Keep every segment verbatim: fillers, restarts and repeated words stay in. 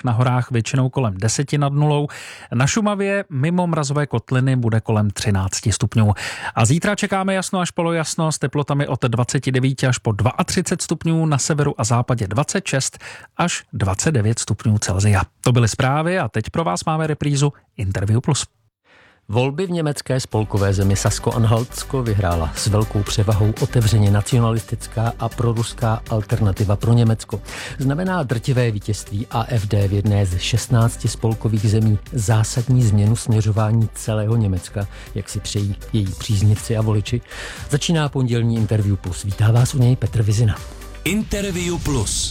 na horách většinou kolem deseti nad nulou. Na Šumavě mimo mrazové kotliny bude kolem třináct stupňů. A zítra čekáme jasno až polojasno s teplotami od dvacet devět až po třicet dva stupňů, na severu a západě dvacet šest až dvacet devět stupňů Celsia. To byly zprávy a teď pro vás máme reprízu Interview Plus. Volby v německé spolkové zemi Sasko-Anhaltsko vyhrála s velkou převahou otevřeně nacionalistická a proruská Alternativa pro Německo. Znamená drtivé vítězství A F D v jedné z šestnácti spolkových zemí zásadní změnu směřování celého Německa, jak si přejí její příznivci a voliči. Začíná pondělní Interview Plus. Vítá vás u něj Petr Vizina. Interview Plus.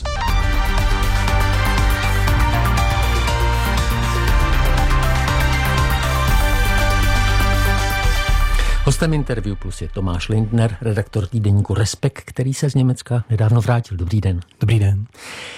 Hostem Interview Plus je Tomáš Lindner, redaktor týdeníku Respekt, který se z Německa nedávno vrátil. Dobrý den. Dobrý den.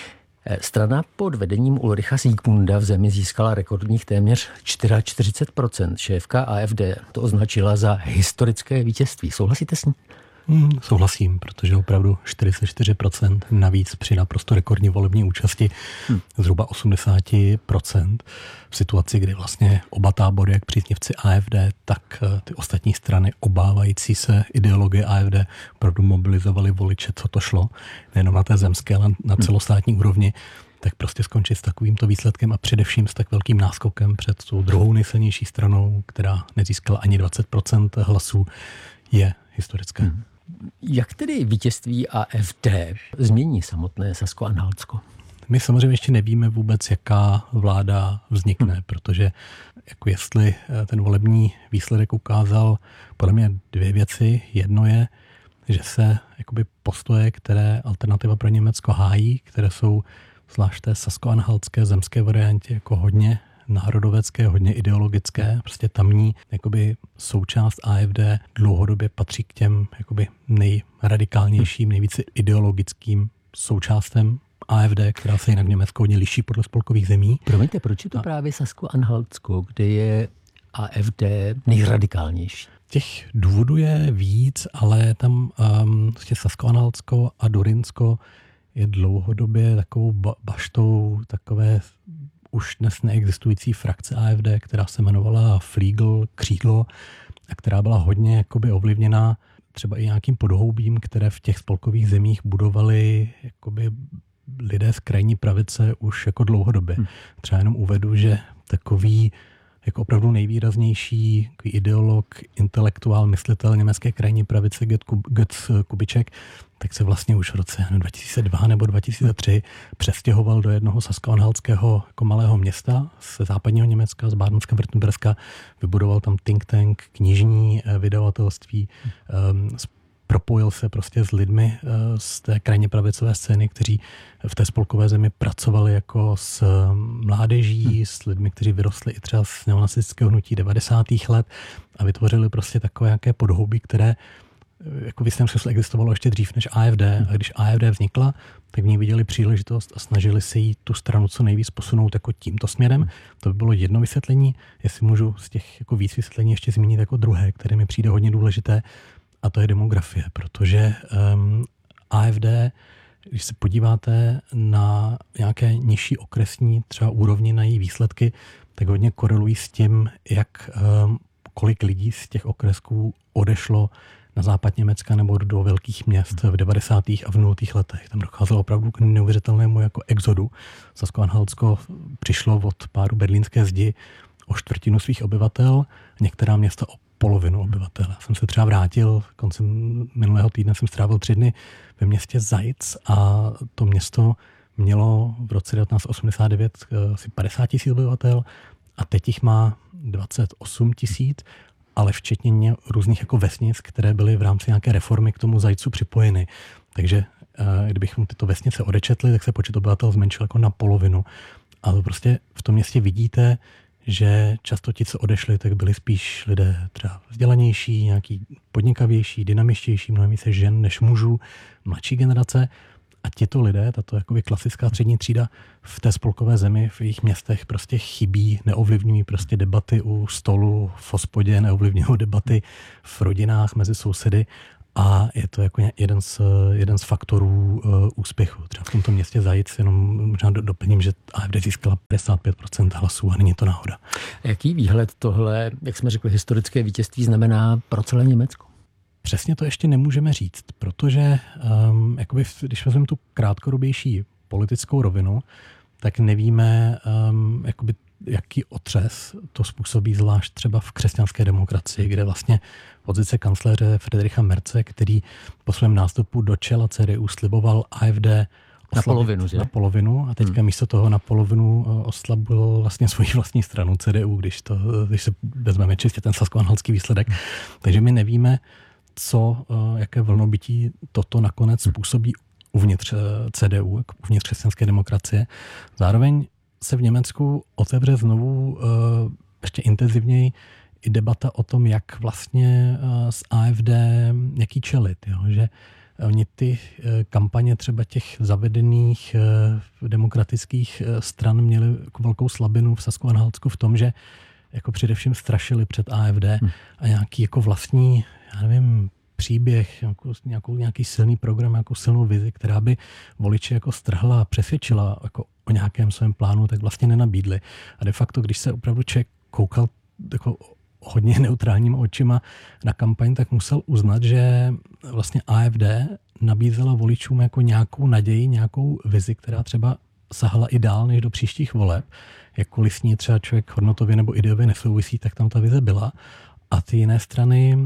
Strana pod vedením Ulricha Siegmunda v zemi získala rekordních téměř čtyřicet čtyři procent. Šéfka A F D to označila za historické vítězství. Souhlasíte s ní? Hmm, souhlasím, protože opravdu čtyřicet čtyři procent, navíc při naprosto rekordní volební účasti hmm. zhruba osmdesát procent v situaci, kdy vlastně oba tábory, jak příznivci A F D, tak ty ostatní strany obávající se ideologie A F D opravdu mobilizovali voliče, co to šlo, nejenom na té zemské, ale na celostátní hmm. úrovni, tak prostě skončit s takovýmto výsledkem a především s tak velkým náskokem před tou druhou nejsilnější stranou, která nezískala ani dvacet procent hlasů, je historické. Hmm. Jak tedy vítězství A F D změní samotné Sasko-Anhaltsko? My samozřejmě ještě nevíme vůbec, jaká vláda vznikne, hmm. protože jako jestli ten volební výsledek ukázal podle mě dvě věci. Jedno je, že se jakoby postoje, které Alternativa pro Německo hájí, které jsou zvlášť té sasko-anhaltské zemské variantě jako hodně národovecké, hodně ideologické, prostě tamní jakoby součást A F D dlouhodobě patří k těm jakoby nejradikálnějším, nejvíce ideologickým součástem A F D, která se jinak v Německu hodně liší podle spolkových zemí. Promiňte, proč je to a... právě Sasko-Anhaltsko, kde je A F D nejradikálnější? Těch důvodů je víc, ale tam um, Sasko-Anhaltsko a Durinsko je dlouhodobě takovou ba- baštou takové už dnes neexistující frakce A F D, která se jmenovala Flígl, křídlo, a která byla hodně jakoby ovlivněná třeba i nějakým podhoubím, které v těch spolkových zemích budovali jakoby lidé z krajní pravice už jako dlouhodobě. Hmm. Třeba jenom uvedu, že takový jako opravdu nejvýraznější ideolog, intelektuál, myslitel německé krajní pravice Götz Kubitschek, tak se vlastně už v roce dva tisíce dva nebo dva tisíce tři přestěhoval do jednoho sasko-anhaltského jako malého města ze západního Německa, z Bádnska, Württemberska, vybudoval tam think tank, knižní vydavatelství, um, propojil se prostě s lidmi z té krajně pravicové scény, kteří v té spolkové zemi pracovali jako s mládeží, hmm. s lidmi, kteří vyrostli i třeba z neonacistického hnutí devadesátých let a vytvořili prostě takové nějaké podhoubí, které jako v jistém smyslu existovalo ještě dřív než A F D. A když A F D vznikla, tak v ní viděli příležitost a snažili se jí tu stranu co nejvíc posunout jako tímto směrem. To by bylo jedno vysvětlení. Jestli můžu z těch jako víc vysvětlení ještě zmínit jako druhé, které mi přijde hodně důležité, a to je demografie, protože um, A F D, když se podíváte na nějaké nižší okresní třeba úrovni na její výsledky, tak hodně korelují s tím, jak um, kolik lidí z těch okresků odešlo na západ Německa nebo do velkých měst v devadesátých a v nultých letech. Tam docházelo opravdu k neuvěřitelnému jako exodu. Sasko-Anhaltsko přišlo od pádu berlínské zdi o čtvrtinu svých obyvatel, některá města o polovinu obyvatel. Já jsem se třeba vrátil, koncem minulého týdne jsem strávil tři dny ve městě Zajc a to město mělo v roce devatenáct osmdesát devět asi padesát tisíc obyvatel a teď jich má dvacet osm tisíc, ale včetně různých jako vesnic, které byly v rámci nějaké reformy k tomu Zajcu připojeny. Takže kdybychom tyto vesnice odečetli, tak se počet obyvatel zmenšil jako na polovinu. A to prostě v tom městě vidíte, že často ti, co odešli, tak byli spíš lidé třeba vzdělanější, nějaký podnikavější, dynamičtější, mnohem více žen než mužů, mladší generace. A těto lidé, tato jakoby klasická střední třída v té spolkové zemi, v jejich městech prostě chybí, neovlivňují prostě debaty u stolu v hospodě, neovlivňují debaty v rodinách mezi sousedy. A je to jako jeden z, jeden z faktorů uh, úspěchu. Třeba v tomto městě Zajíc, jenom možná doplním, že AfD získala padesát pět procent hlasů a není to náhoda. Jaký výhled tohle, jak jsme řekli, historické vítězství znamená pro celé Německo? Přesně to ještě nemůžeme říct, protože um, jakoby, když vezmeme tu krátkodobější politickou rovinu, tak nevíme, um, jakoby, jaký otřes to způsobí zvlášť třeba v křesťanské demokracii, kde vlastně pozice kancléře Friedricha Merze, který po svém nástupu do čela C D U sliboval AfD na polovinu, na polovinu a teďka hmm. místo toho na polovinu oslabil vlastně svoji vlastní stranu C D U, když, to, když se vezmeme čistě ten sasko-anhaltský výsledek. Hmm. Takže my nevíme, co, jaké vlnobytí toto nakonec způsobí uvnitř C D U, uvnitř křesťanské demokracie. Zároveň se v Německu otevře znovu ještě intenzivněji i debata o tom, jak vlastně s AfD jaký čelit. Jo? Že oni ty kampaně třeba těch zavedených demokratických stran měly velkou slabinu v Sasko-Anhaltsku v tom, že jako především strašili před AfD hmm. a nějaký jako vlastní, já nevím, příběh, nějakou, nějakou, nějaký silný program, nějakou silnou vizi, která by voliče jako strhla a přesvědčila jako o nějakém svém plánu, tak vlastně nenabídli. A de facto, když se opravdu člověk koukal jako hodně neutrálníma očima na kampaň, tak musel uznat, že vlastně AfD nabízela voličům jako nějakou naději, nějakou vizi, která třeba sahala i dál než do příštích voleb. Jakkoliv s ní třeba člověk hodnotově nebo ideově nesouvisí, tak tam ta vize byla. A ty jiné strany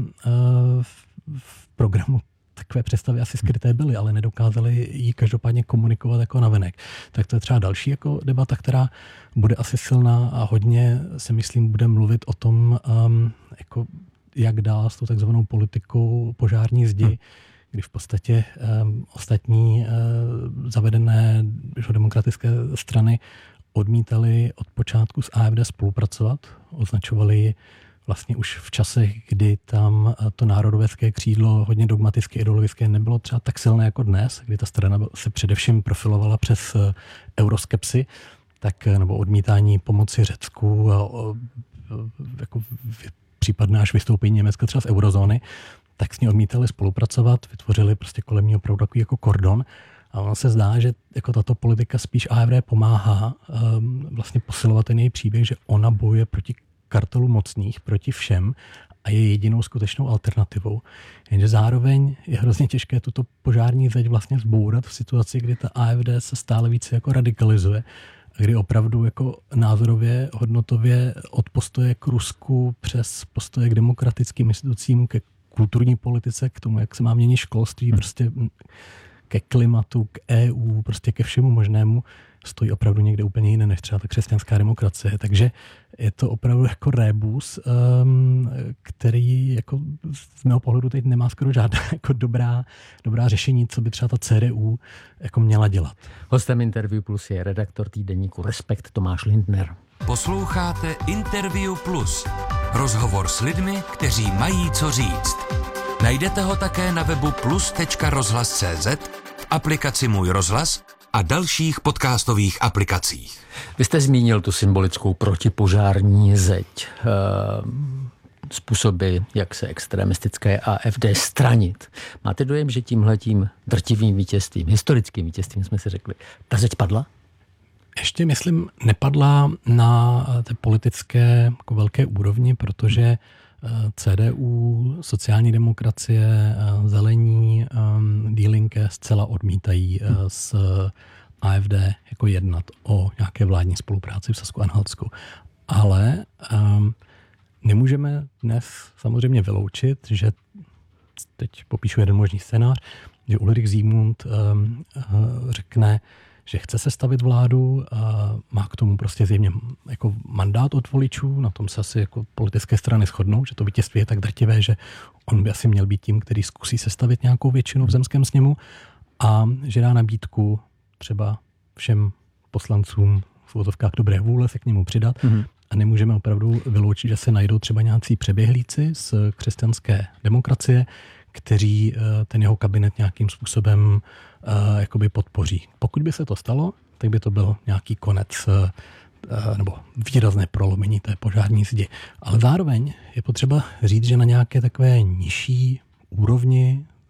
v programu takové představy asi skryté byly, ale nedokázali ji každopádně komunikovat jako navenek. Tak to je třeba další jako debata, která bude asi silná a hodně se myslím bude mluvit o tom, um, jako jak dál s tou takzvanou politikou požární zdi, kdy v podstatě um, ostatní uh, zavedené demokratické strany odmítali od počátku s AfD spolupracovat, označovali ji vlastně už v časech, kdy tam to národovecké křídlo hodně dogmatické, ideologické nebylo třeba tak silné jako dnes, kdy ta strana se především profilovala přes euroskepsy, tak, nebo odmítání pomoci Řecku a jako případné až vystoupení Německa třeba z eurozóny, tak s ní odmítali spolupracovat, vytvořili prostě kolem ní opravdu takový jako kordon. A ono se zdá, že jako tato politika spíš AfD pomáhá um, vlastně posilovat ten její příběh, že ona bojuje proti kartelu mocných, proti všem a je jedinou skutečnou alternativou. Jenže zároveň je hrozně těžké tuto požární zeď vlastně zbourat v situaci, kdy ta AfD se stále více jako radikalizuje a kdy opravdu jako názorově, hodnotově od postoje k Rusku přes postoje k demokratickým institucím, ke kulturní politice, k tomu, jak se má měnit školství, hmm. prostě ke klimatu, k E U, prostě ke všemu možnému, stojí opravdu někde úplně jiné než třeba ta křesťanská demokracie. Takže je to opravdu jako rébus, um, který jako z mého pohledu teď nemá skoro žádná jako dobrá, dobrá řešení, co by třeba ta C D U jako měla dělat. Hostem Interview Plus je redaktor týdeníku Respekt Tomáš Lindner. Posloucháte Interview Plus. Rozhovor s lidmi, kteří mají co říct. Najdete ho také na webu plus tečka rozhlas tečka cé zet, v aplikaci Můj rozhlas a dalších podcastových aplikacích. Vy jste zmínil tu symbolickou protipožární zeď. Způsoby, jak se extremistické AfD stranit. Máte dojem, že tímhletím drtivým vítězstvím, historickým vítězstvím jsme si řekli, ta zeď padla? Ještě, myslím, nepadla na té politické jako velké úrovni, protože C D U, sociální demokracie, zelení, Die Linke zcela odmítají s AfD jako jednat o nějaké vládní spolupráci v Sasko-Anhaltsku. Ale um, nemůžeme dnes samozřejmě vyloučit, že teď popíšu jeden možný scénář, že Ulrich Siegmund um, řekne, že chce sestavit vládu, a má k tomu prostě zjevně jako mandát od voličů, na tom se asi jako politické strany shodnou, že to vítězství je tak drtivé, že on by asi měl být tím, který zkusí sestavit nějakou většinu v zemském sněmu a že dá nabídku třeba všem poslancům v uvozovkách dobré vůle se k němu přidat mm-hmm. a nemůžeme opravdu vyloučit, že se najdou třeba nějací přeběhlíci z křesťanské demokracie, kteří ten jeho kabinet nějakým způsobem uh, jakoby podpoří. Pokud by se to stalo, tak by to byl nějaký konec uh, nebo výrazné prolomení té požární zdi. Ale zároveň je potřeba říct, že na nějaké takové nižší úrovni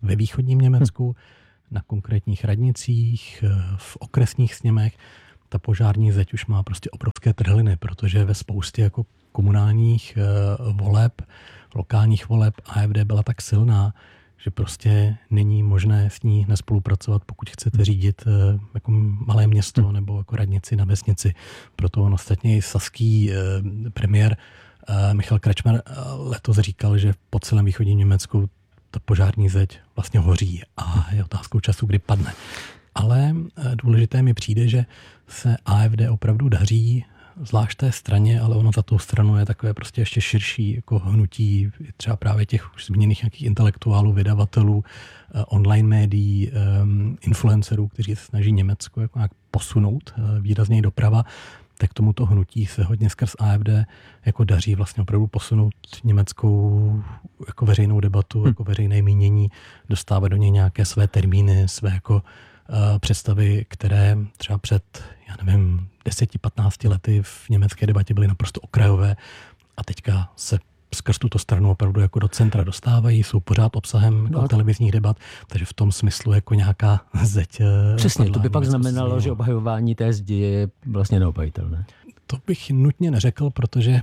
ve východním Německu, na konkrétních radnicích, v okresních sněmech. Ta požární zeď už má prostě obrovské trhliny, protože ve spoustě jako komunálních voleb, lokálních voleb A F D byla tak silná, že prostě není možné s ní nespolupracovat, pokud chcete řídit jako malé město nebo jako radnici na vesnici. Proto on ostatně i saský premiér Michal Kretschmer letos říkal, že po celém východním Německu ta požární zeď vlastně hoří a je otázkou času, kdy padne. Ale důležité mi přijde, že se A F D opravdu daří, zvlášť té straně, ale ono za tou stranu je takové prostě ještě širší jako hnutí třeba právě těch už zmíněných nějakých intelektuálů, vydavatelů, online médií, influencerů, kteří se snaží Německo jako nějak posunout výrazněji doprava, tak tomuto hnutí se hodně skrz A F D jako daří vlastně opravdu posunout německou jako veřejnou debatu, hmm. jako veřejné mínění, dostávat do něj nějaké své termíny, své jako uh, představy, které třeba před, já nevím, deseti patnácti lety v německé debatě byly naprosto okrajové a teďka se skrz tuto stranu opravdu jako do centra dostávají, jsou pořád obsahem jako no, televizních debat, takže v tom smyslu jako nějaká zeď. Přesně, to by pak znamenalo, že obhajování té zdi je vlastně neobhajitelné. To bych nutně neřekl, protože,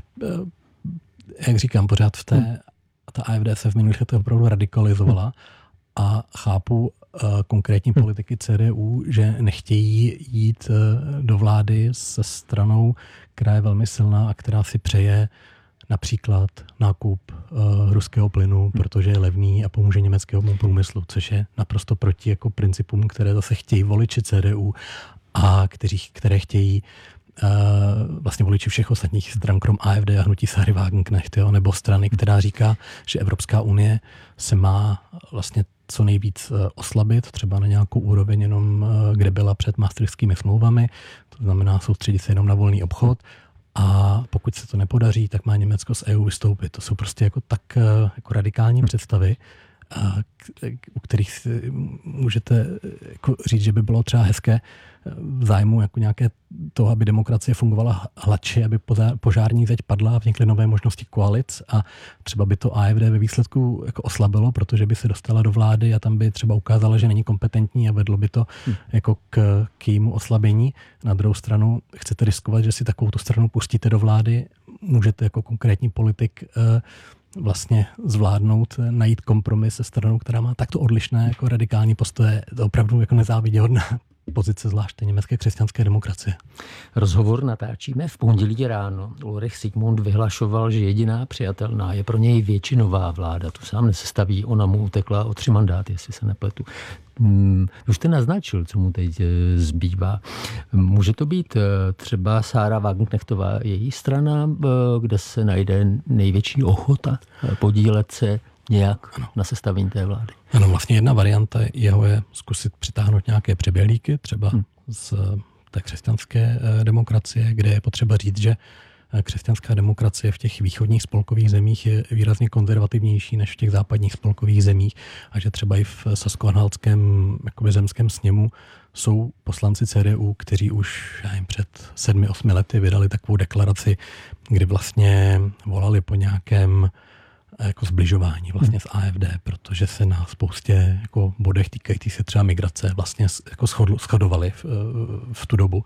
jak říkám, pořád v té, hmm. ta A F D se v minulých letech opravdu radikalizovala hmm. a chápu konkrétní politiky C D U, že nechtějí jít do vlády se stranou, která je velmi silná a která si přeje například nákup uh, ruského plynu, hmm. protože je levný a pomůže německému průmyslu, což je naprosto proti jako principům, které zase chtějí voliči C D U a kteří, které chtějí uh, vlastně voliči všech ostatních stran, krom A F D a hnutí Sáry Wagenknecht, jo, nebo strany, která říká, že Evropská unie se má vlastně co nejvíc oslabit, třeba na nějakou úroveň jenom, kde byla před maastrichtskými smlouvami, to znamená soustředit se jenom na volný obchod. A pokud se to nepodaří, tak má Německo z E U vystoupit. To jsou prostě jako tak jako radikální představy, u kterých si můžete jako říct, že by bylo třeba hezké v zájmu jako nějaké toho, aby demokracie fungovala hladše, aby požární zeď padla a vznikly nové možnosti koalic a třeba by to A F D ve výsledku jako oslabilo, protože by se dostala do vlády a tam by třeba ukázala, že není kompetentní a vedlo by to hmm. jako k, k jejímu oslabení. Na druhou stranu chcete riskovat, že si takovou tu stranu pustíte do vlády, můžete jako konkrétní politik vlastně zvládnout, najít kompromis se stranou, která má takto odlišné jako radikální postoje. To opravdu jako nezáviděhodná pozice zvláště německé křesťanské demokracie. Rozhovor natáčíme v pondělí ráno. Ulrich Sigmund vyhlašoval, že jediná přijatelná je pro něj většinová vláda. Tu sám nesestaví, ona mu utekla o tři mandáty, jestli se nepletu. Hmm, už jste naznačil, co mu teď zbývá. Může to být třeba Sára Wagenknechtová, její strana, kde se najde největší ochota podílet se nějak ano. na sestavení té vlády? Ano, vlastně jedna varianta jeho je zkusit přitáhnout nějaké přeběhlíky, třeba hmm. z té křesťanské demokracie, kde je potřeba říct, že křesťanská demokracie v těch východních spolkových zemích je výrazně konzervativnější než v těch západních spolkových zemích a že třeba i v sasko-anhaltském jakoby zemském sněmu jsou poslanci C D U, kteří už já jim před sedmi, osmi lety vydali takovou deklaraci, kdy vlastně volali po nějakém jako zbližování vlastně s A F D, protože se na spoustě jako bodech týkající se třeba migrace vlastně jako shodovali v, v tu dobu.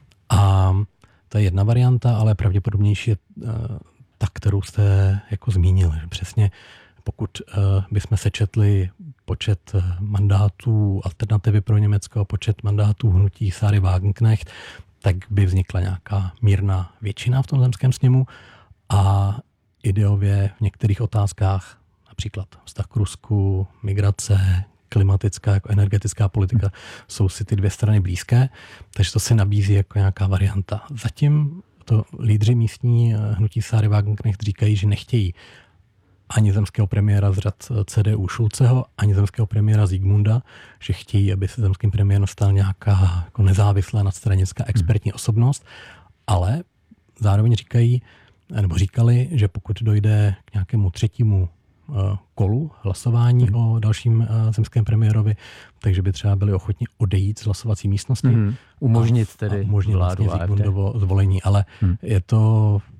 A to je jedna varianta, ale pravděpodobnější je ta, kterou jste jako zmínil. Že přesně pokud bychom sečetli počet mandátů Alternativy pro Německo, počet mandátů hnutí Sáry Wagenknecht, tak by vznikla nějaká mírná většina v tom zemském sněmu a ideově v některých otázkách, například vztah k Rusku, migrace, klimatická, jako energetická politika, jsou si ty dvě strany blízké, takže to se nabízí jako nějaká varianta. Zatím to lídři místní hnutí Sáry Wagenknecht říkají, že nechtějí ani zemského premiéra z řad C D U Schulzeho, ani zemského premiéra Siegmunda, že chtějí, aby se zemským premiérem stal nějaká jako nezávislá nadstranická expertní osobnost, ale zároveň říkají, nebo říkali, že pokud dojde k nějakému třetímu kolu hlasování mm. o dalším zemském premiérovi, takže by třeba byli ochotni odejít z hlasovací místnosti. Mm. Umožnit tedy a umožnit vládu vlastně Zigmundovo zvolení, ale mm. je to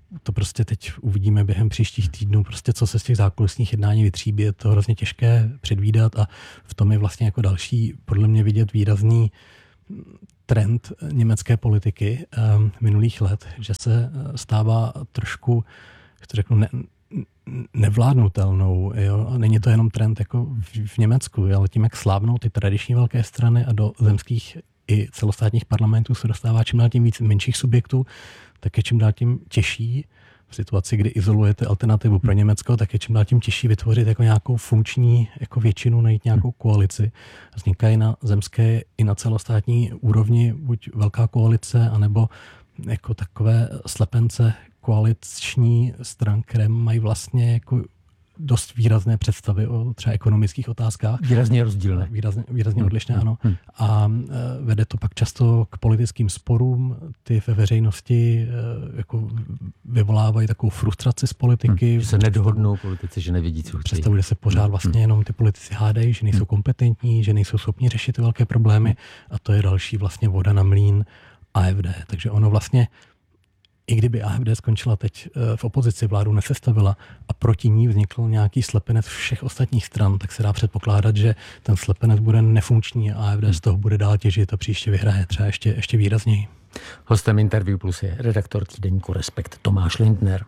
to prostě teď uvidíme během příštích týdnů, prostě co se z těch zákulisních jednání vytříbí, je to hrozně těžké předvídat a v tom je vlastně jako další, podle mě vidět výrazný trend německé politiky um, minulých let, že se stává trošku, jak to řeknu, ne, nevládnutelnou. Jo? A není to jenom trend jako v, v Německu, ale tím, jak slábnou ty tradiční velké strany a do zemských i celostátních parlamentů se dostává čím dál tím víc menších subjektů, tak je čím dál tím těžší v situaci, kdy izolujete alternativu pro Německo, tak je čím dál tím těžší vytvořit jako nějakou funkční jako většinu, najít nějakou koalici. Vznikají na zemské i na celostátní úrovni buď velká koalice, anebo jako takové slepence koaliční stran, které mají vlastně jako dost výrazné představy o třeba ekonomických otázkách. Výrazně rozdílné. Výrazně, výrazně odlišné, ano. A vede to pak často k politickým sporům. Ty ve veřejnosti jako vyvolávají takovou frustraci z politiky. Hmm. Že se nedohodnou politici, že nevidí, co chtějí. Představuje se pořád vlastně jenom ty politici hádají, že nejsou kompetentní, že nejsou schopni řešit ty velké problémy a to je další vlastně voda na mlýn A F D. Takže ono vlastně i kdyby A F D skončila teď v opozici, vládu nesestavila a proti ní vznikl nějaký slepenec všech ostatních stran, tak se dá předpokládat, že ten slepenec bude nefunkční a A F D z toho bude dál těžit a příště vyhraje třeba ještě, ještě výrazněji. Hostem Interview Plus je redaktor týdeníku Respekt Tomáš Lindner.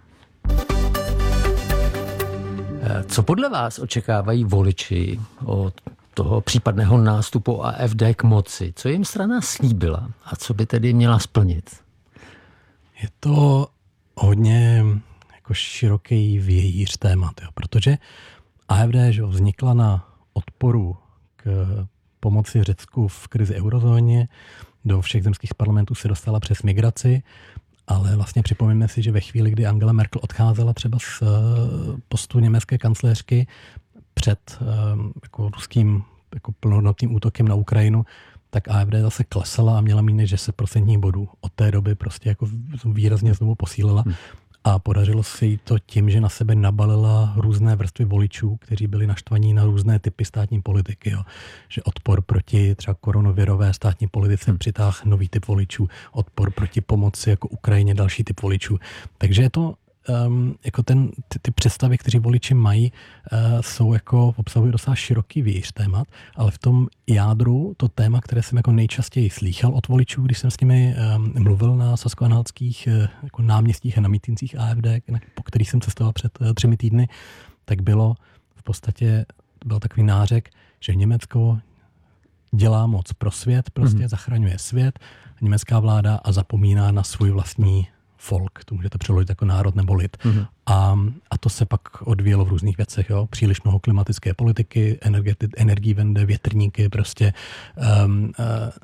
Co podle vás očekávají voliči od toho případného nástupu A F D k moci? Co jim strana slíbila a co by tedy měla splnit? Je to hodně jako široký vějíř témat, jo, protože A F D že vznikla na odporu k pomoci Řecku v krizi eurozóně, do všech zemských parlamentů se dostala přes migraci, ale vlastně připomeňme si, že ve chvíli, kdy Angela Merkel odcházela třeba z postu německé kancléřky před jako ruským jako plnohodnotným útokem na Ukrajinu, tak A F D zase klesala a měla méně šest procentních bodů. Od té doby prostě jako výrazně znovu posílila a podařilo se jí to tím, že na sebe nabalila různé vrstvy voličů, kteří byli naštvaní na různé typy státní politiky. Jo. Že odpor proti třeba koronavirové státní politice přitáhl nový typ voličů, odpor proti pomoci jako Ukrajině další typ voličů. Takže je to Um, jako ten, ty, ty představy, kteří voliči mají, uh, jsou jako, obsahují docela široký vějíř témat, ale v tom jádru to téma, které jsem jako nejčastěji slýchal od voličů, když jsem s nimi um, mluvil na saskoanhaltských uh, jako náměstích a na mítincích A F D, po kterých jsem cestoval před uh, třemi týdny, tak bylo v podstatě, byl takový nářek, že Německo dělá moc pro svět, prostě mm-hmm. zachraňuje svět, německá vláda a zapomíná na svůj vlastní folk, to můžete přeložit jako národ nebo lid. Mm-hmm. A, a to se pak odvíjelo v různých věcech. Jo? Příliš mnoho klimatické politiky, energiewende, větrníky, prostě um, uh,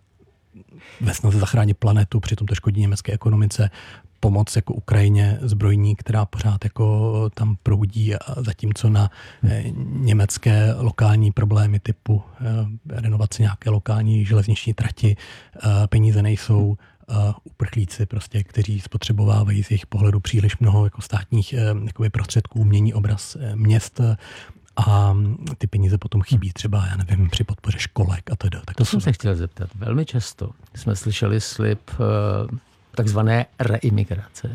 ve snaze zachránit planetu, přitom to škodí německé ekonomice, pomoc jako Ukrajině zbrojní, která pořád jako tam proudí, a zatímco na eh, německé lokální problémy typu eh, renovace nějaké lokální železniční trati eh, peníze nejsou. Uh, uprchlíci, prostě, kteří spotřebovávají z jejich pohledu příliš mnoho jako státních uh, jakoby prostředků, mění obraz uh, měst uh, a ty peníze potom chybí třeba, já nevím, při podpoře školek a teda. Tak to, to jsem se chtěl zeptat. Velmi často jsme slyšeli slib uh, takzvané reimigrace,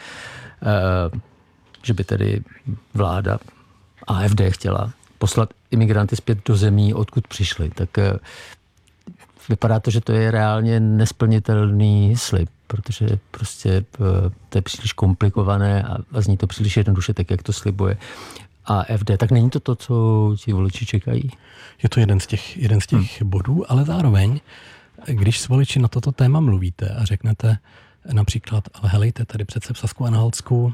uh, že by tedy vláda A F D chtěla poslat imigranty zpět do zemí, odkud přišli. Tak uh, vypadá to, že to je reálně nesplnitelný slib, protože prostě to je příliš komplikované a zní to příliš jednoduše, tak jak to slibuje A F D. Tak není to to, co ti voliči čekají? Je to jeden z těch, jeden z těch hmm. bodů, ale zároveň, když s voliči na toto téma mluvíte a řeknete například, ale helejte, tady přece v Sasko-Anhaltsku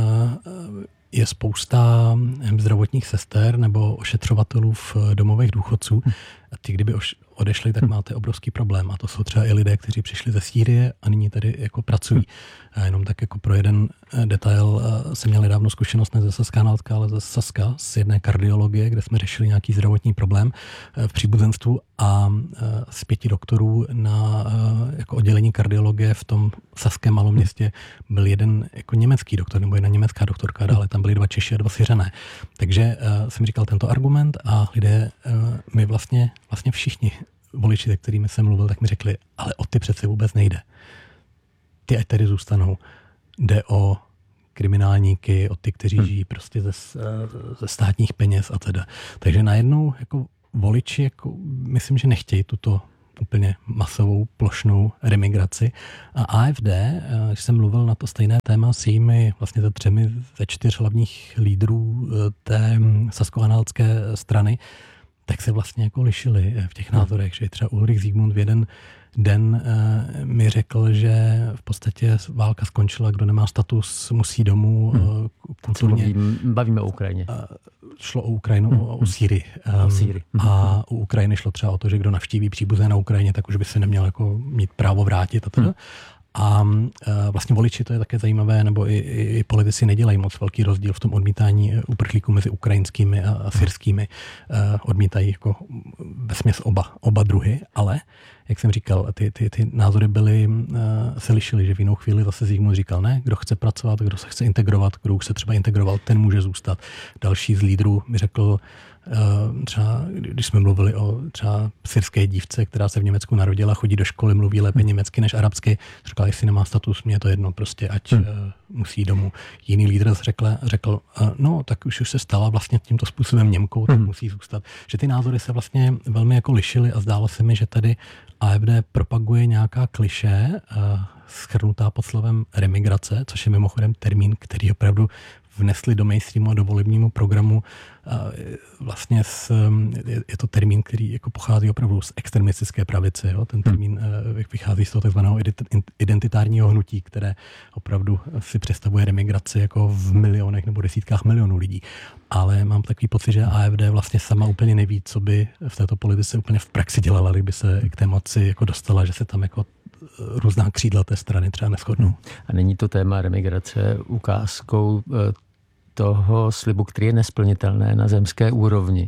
je spousta zdravotních sester nebo ošetřovatelů v domovech důchodců. A ty, kdyby odešli, tak máte obrovský problém. A to jsou třeba i lidé, kteří přišli ze Sýrie a nyní tady jako pracují. A jenom tak jako pro jeden detail jsem měl nedávno zkušenost ne ze Saska-Anhaltka, ale ze Saska, z jedné kardiologie, kde jsme řešili nějaký zdravotní problém v příbuzenstvu a z pěti doktorů na jako oddělení kardiologie v tom saském malom městě byl jeden jako německý doktor nebo jedna německá doktorka, ale tam byli dva Češi a dva Syřané. Takže jsem říkal tento argument a lidé mi vlastně, vlastně všichni voliči, se kterými jsem mluvil, tak mi řekli, ale o ty přece vůbec nejde. Ty ať tady zůstanou. Jde o kriminálníky, o ty, kteří hmm. žijí prostě ze, ze státních peněz a teda. Takže najednou jako voliči, jako, myslím, že nechtějí tuto úplně masovou, plošnou remigraci. A A F D, když jsem mluvil na to stejné téma s jimi, vlastně ze třemi ze čtyř hlavních lídrů té sasko-anhaltské strany, tak se vlastně jako lišili v těch názorech, že třeba Ulrich Siegmund v jeden den uh, mi řekl, že v podstatě válka skončila, kdo nemá status, musí domů. Hmm. Kulturně. Mluvím, bavíme o Ukrajině. Uh, šlo o Ukrajinu, hmm. o, o Sýrii. Um, o Sýrii. A u Ukrajiny šlo třeba o to, že kdo navštíví příbuzné na Ukrajině, tak už by se neměl jako mít právo vrátit. A, hmm. a uh, vlastně voliči, to je také zajímavé, nebo i, i, i politici nedělají moc velký rozdíl v tom odmítání uprchlíků mezi ukrajinskými a, a syrskými. Uh, odmítají jako vesměs oba, oba druhy, ale jak jsem říkal, ty, ty, ty názory byly, uh, se lišily, že v jinou chvíli zase Siegmund říkal, ne, kdo chce pracovat, kdo se chce integrovat, kdo už se třeba integroval, ten může zůstat. Další z lídrů mi řekl, uh, třeba, když jsme mluvili o třeba syrské dívce, která se v Německu narodila, chodí do školy, mluví lépe německy než arabsky, říkal, jestli nemá status, mě je to jedno, prostě ať hmm. uh, musí domů. Jiný lídr řekl, řekl uh, no, tak už, už se stala vlastně tímto způsobem Němkou, tak hmm. musí zůstat. Že ty názory se vlastně velmi jako lišily a zdálo se mi, že tady A F D propaguje nějaká klišé, uh, shrnutá pod slovem remigrace, což je mimochodem termín, který opravdu vnesli do mainstreamu a do volebnímu programu. Uh, vlastně s, je, je to termín, který jako pochází opravdu z extremistické pravice. Jo? Ten termín uh, vychází z toho takzvaného identitárního hnutí, které opravdu si představuje remigraci jako v milionech nebo desítkách milionů lidí. Ale mám takový pocit, že A F D vlastně sama úplně neví, co by v této politice úplně v praxi dělala, kdyby se k té moci jako dostala, že se tam jako různá křídla té strany třeba neshodnou. A není to téma remigrace ukázkou toho slibu, který je nesplnitelné na zemské úrovni.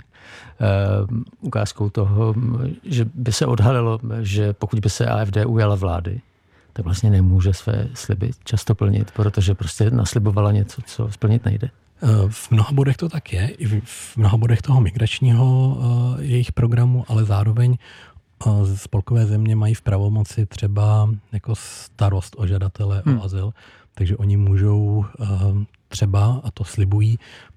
Uh, ukázkou toho, že by se odhalilo, že pokud by se A F D ujala vlády, tak vlastně nemůže své sliby často plnit, protože prostě naslibovala něco, co splnit nejde. V mnoha bodech to tak je, i v mnoha bodech toho migračního uh, jejich programu, ale zároveň uh, spolkové země mají v pravomoci třeba jako starost o žadatele hmm. o azyl, takže oni můžou uh, třeba, a to slibují,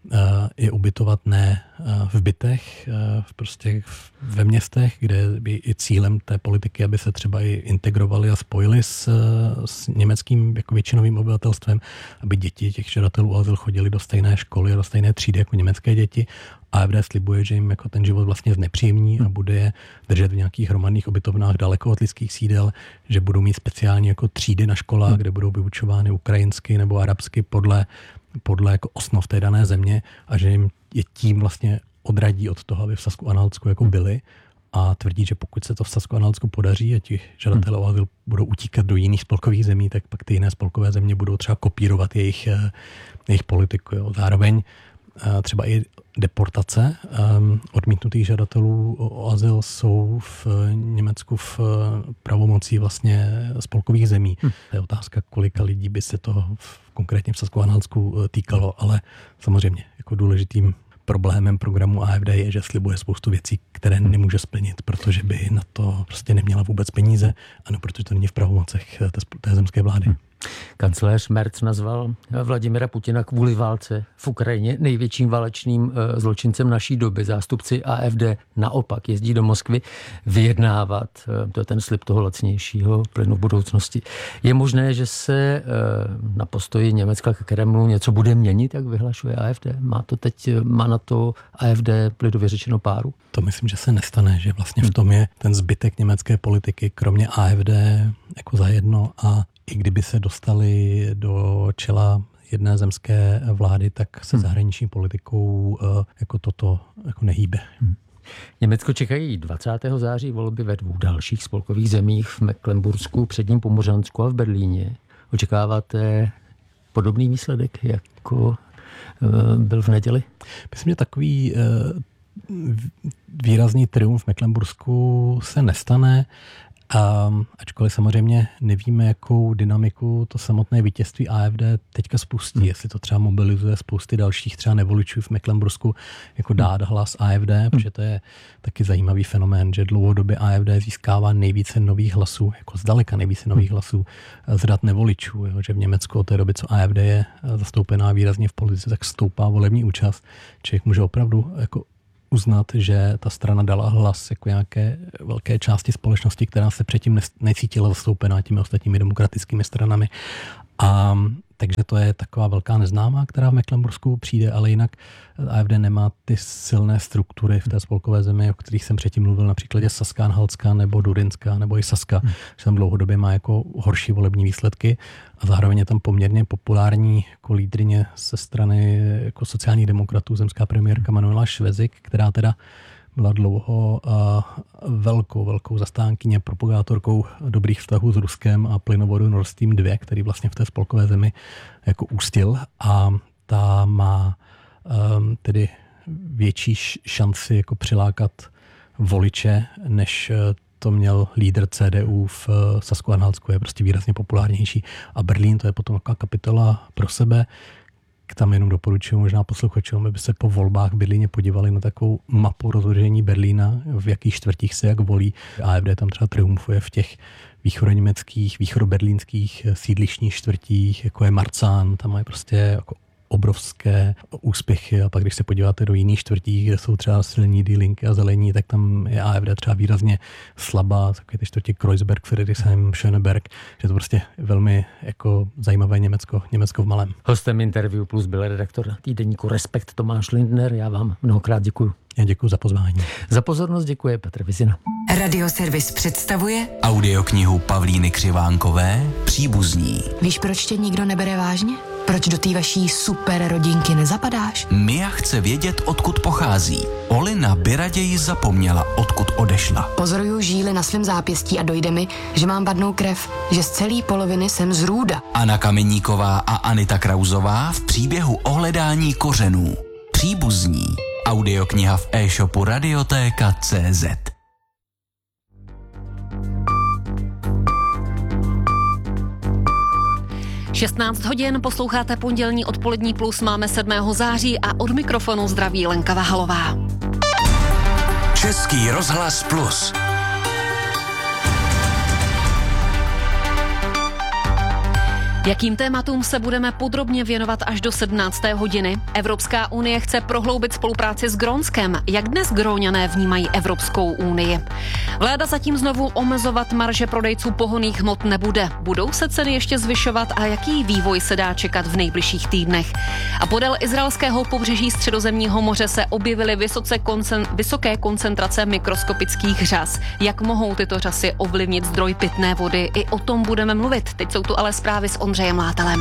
je ubytovat ne v bytech, prostě ve městech, kde by i cílem té politiky, aby se třeba i integrovali a spojili s, s německým jako většinovým obyvatelstvem, aby děti těch žadatelů o azyl chodili do stejné školy a do stejné třídy jako německé děti. A A F D slibuje, že jim jako ten život vlastně znepříjemní a bude je držet v nějakých hromadných ubytovnách daleko od lidských sídel, že budou mít speciální jako třídy na školách, kde budou vyučovány ukrajinsky nebo arabsky podle podle jako osnov té dané země a že jim je tím vlastně odradí od toho, aby v Sasko-Anhaltsku jako byli a tvrdí, že pokud se to v Sasko-Anhaltsku podaří a ti žadatelé o azyl budou utíkat do jiných spolkových zemí, tak pak ty jiné spolkové země budou třeba kopírovat jejich, jejich politiku. Jo. Zároveň třeba i deportace um, odmítnutých žadatelů o azyl jsou v Německu v pravomocí vlastně spolkových zemí. Hm. To je otázka, kolika lidí by se to v, konkrétně v Sasko-Anhaltsku týkalo, ale samozřejmě jako důležitým problémem programu A F D je, že slibuje spoustu věcí, které nemůže splnit, protože by na to prostě neměla vůbec peníze, ano, protože to není v pravomocech té, té zemské vlády. Hm. Kancléř Merz nazval Vladimira Putina kvůli válce v Ukrajině největším válečným zločincem naší doby. Zástupci A F D naopak jezdí do Moskvy vyjednávat. To je ten slib toho lacnějšího plynu v budoucnosti. Je možné, že se na postoji Německa k Kremlu něco bude měnit, jak vyhlašuje A F D? Má to teď, má na to A F D lidově řečeno páru? To myslím, že se nestane, že vlastně v tom je ten zbytek německé politiky, kromě A F D jako zajedno a i kdyby se dostali do čela jedné zemské vlády, tak se zahraniční politikou jako toto jako nehýbe. Hmm. Německo čekají dvacátého září volby ve dvou dalších spolkových zemích, v Mecklenbursku, Předním Pomořansku a v Berlíně. Očekáváte podobný výsledek, jako byl v neděli? Myslím, že takový výrazný triumf v Mecklenbursku se nestane. Um, ačkoliv samozřejmě nevíme, jakou dynamiku to samotné vítězství A F D teďka spustí. Hmm. Jestli to třeba mobilizuje spousty dalších třeba nevoličů v Mecklenbursku jako dát hlas A F D, hmm. protože to je taky zajímavý fenomén, že dlouhodobě A F D získává nejvíce nových hlasů, jako zdaleka nejvíce nových hlasů z řad nevoličů. Jo, že v Německu od té doby, co A F D je zastoupená výrazně v politice, tak stoupá volební účast. Člověk může opravdu jako uznat, že ta strana dala hlas jako nějaké velké části společnosti, která se předtím necítila zastoupená těmi ostatními demokratickými stranami. A takže to je taková velká neznámá, která v Mecklenbursku přijde, ale jinak A F D nemá ty silné struktury v té spolkové zemi, o kterých jsem předtím mluvil, na příkladě Saska-Anhaltska nebo Durinska nebo i Saska, hmm. že tam dlouhodobě má jako horší volební výsledky a zároveň je tam poměrně populární jako lídryně ze strany jako sociálních demokratů, zemská premiérka Manuela Švezik, která teda byla dlouho uh, velkou, velkou zastánkyně, propagátorkou dobrých vztahů s Ruskem a plynovodu Nord Stream dva, který vlastně v té spolkové zemi jako ústil a ta má um, tedy větší šanci jako přilákat voliče, než to měl lídr C D U v Sasku-Anhaltsku, je prostě výrazně populárnější. A Berlín, to je potom taková kapitola pro sebe. Tam jenom doporučuji možná posluchačům, aby se po volbách v Berlíně podívali na takovou mapu rozložení Berlína, v jakých čtvrtích se jak volí. A F D tam třeba triumfuje v těch východoněmeckých, východoberlínských sídlišních čtvrtích, jako je Marzahn, tam mají prostě jako obrovské úspěchy a pak když se podíváte do jiných čtvrtí, kde jsou třeba silní Die Linke a zelení, tak tam je A F D třeba výrazně slabá, takové ty čtvrtí Kreuzberg, Friedrichshain, Schöneberg, že to prostě velmi jako zajímavé Německo, Německo v malém. Hostem Interview Plus byl redaktor týdeníku Respekt Tomáš Lindner, já vám mnohokrát děkuju. Já děkuji za pozvání. Za pozornost děkuje Petr Vizina. Radioservis představuje audioknihu Pavlíny Křivánkové Příbuzní. Víš, proč tě nikdo nebere vážně? Proč do té vaší super rodinky nezapadáš? Mia chce vědět, odkud pochází. Olina by raději zapomněla, odkud odešla. Pozoruju žíly na svém zápěstí a dojde mi, že mám vadnou krev, že z celé poloviny jsem z Růda. Anna Kameníková a Anita Krauzová v příběhu o hledání kořenů. Příbuzní. Audiokniha v e-shopu Radiotéka tečka cé zet. šestnáct hodin, posloucháte pondělní odpolední plus, máme sedmého září a od mikrofonu zdraví Lenka Vahalová. Český rozhlas plus. Jakým tématům se budeme podrobně věnovat až do sedmnácté hodiny? Evropská unie chce prohloubit spolupráci s Grónskem. Jak dnes Gróňané vnímají Evropskou unii? Vláda zatím znovu omezovat marže prodejců pohonných hmot nebude. Budou se ceny ještě zvyšovat a jaký vývoj se dá čekat v nejbližších týdnech? A podél izraelského pobřeží Středozemního moře se objevily vysoce koncen- vysoké koncentrace mikroskopických řas. Jak mohou tyto řasy ovlivnit zdroj pitné vody? I o tom budeme mluvit. Teď jsou tu ale zprávy s Ondřejem Látalem.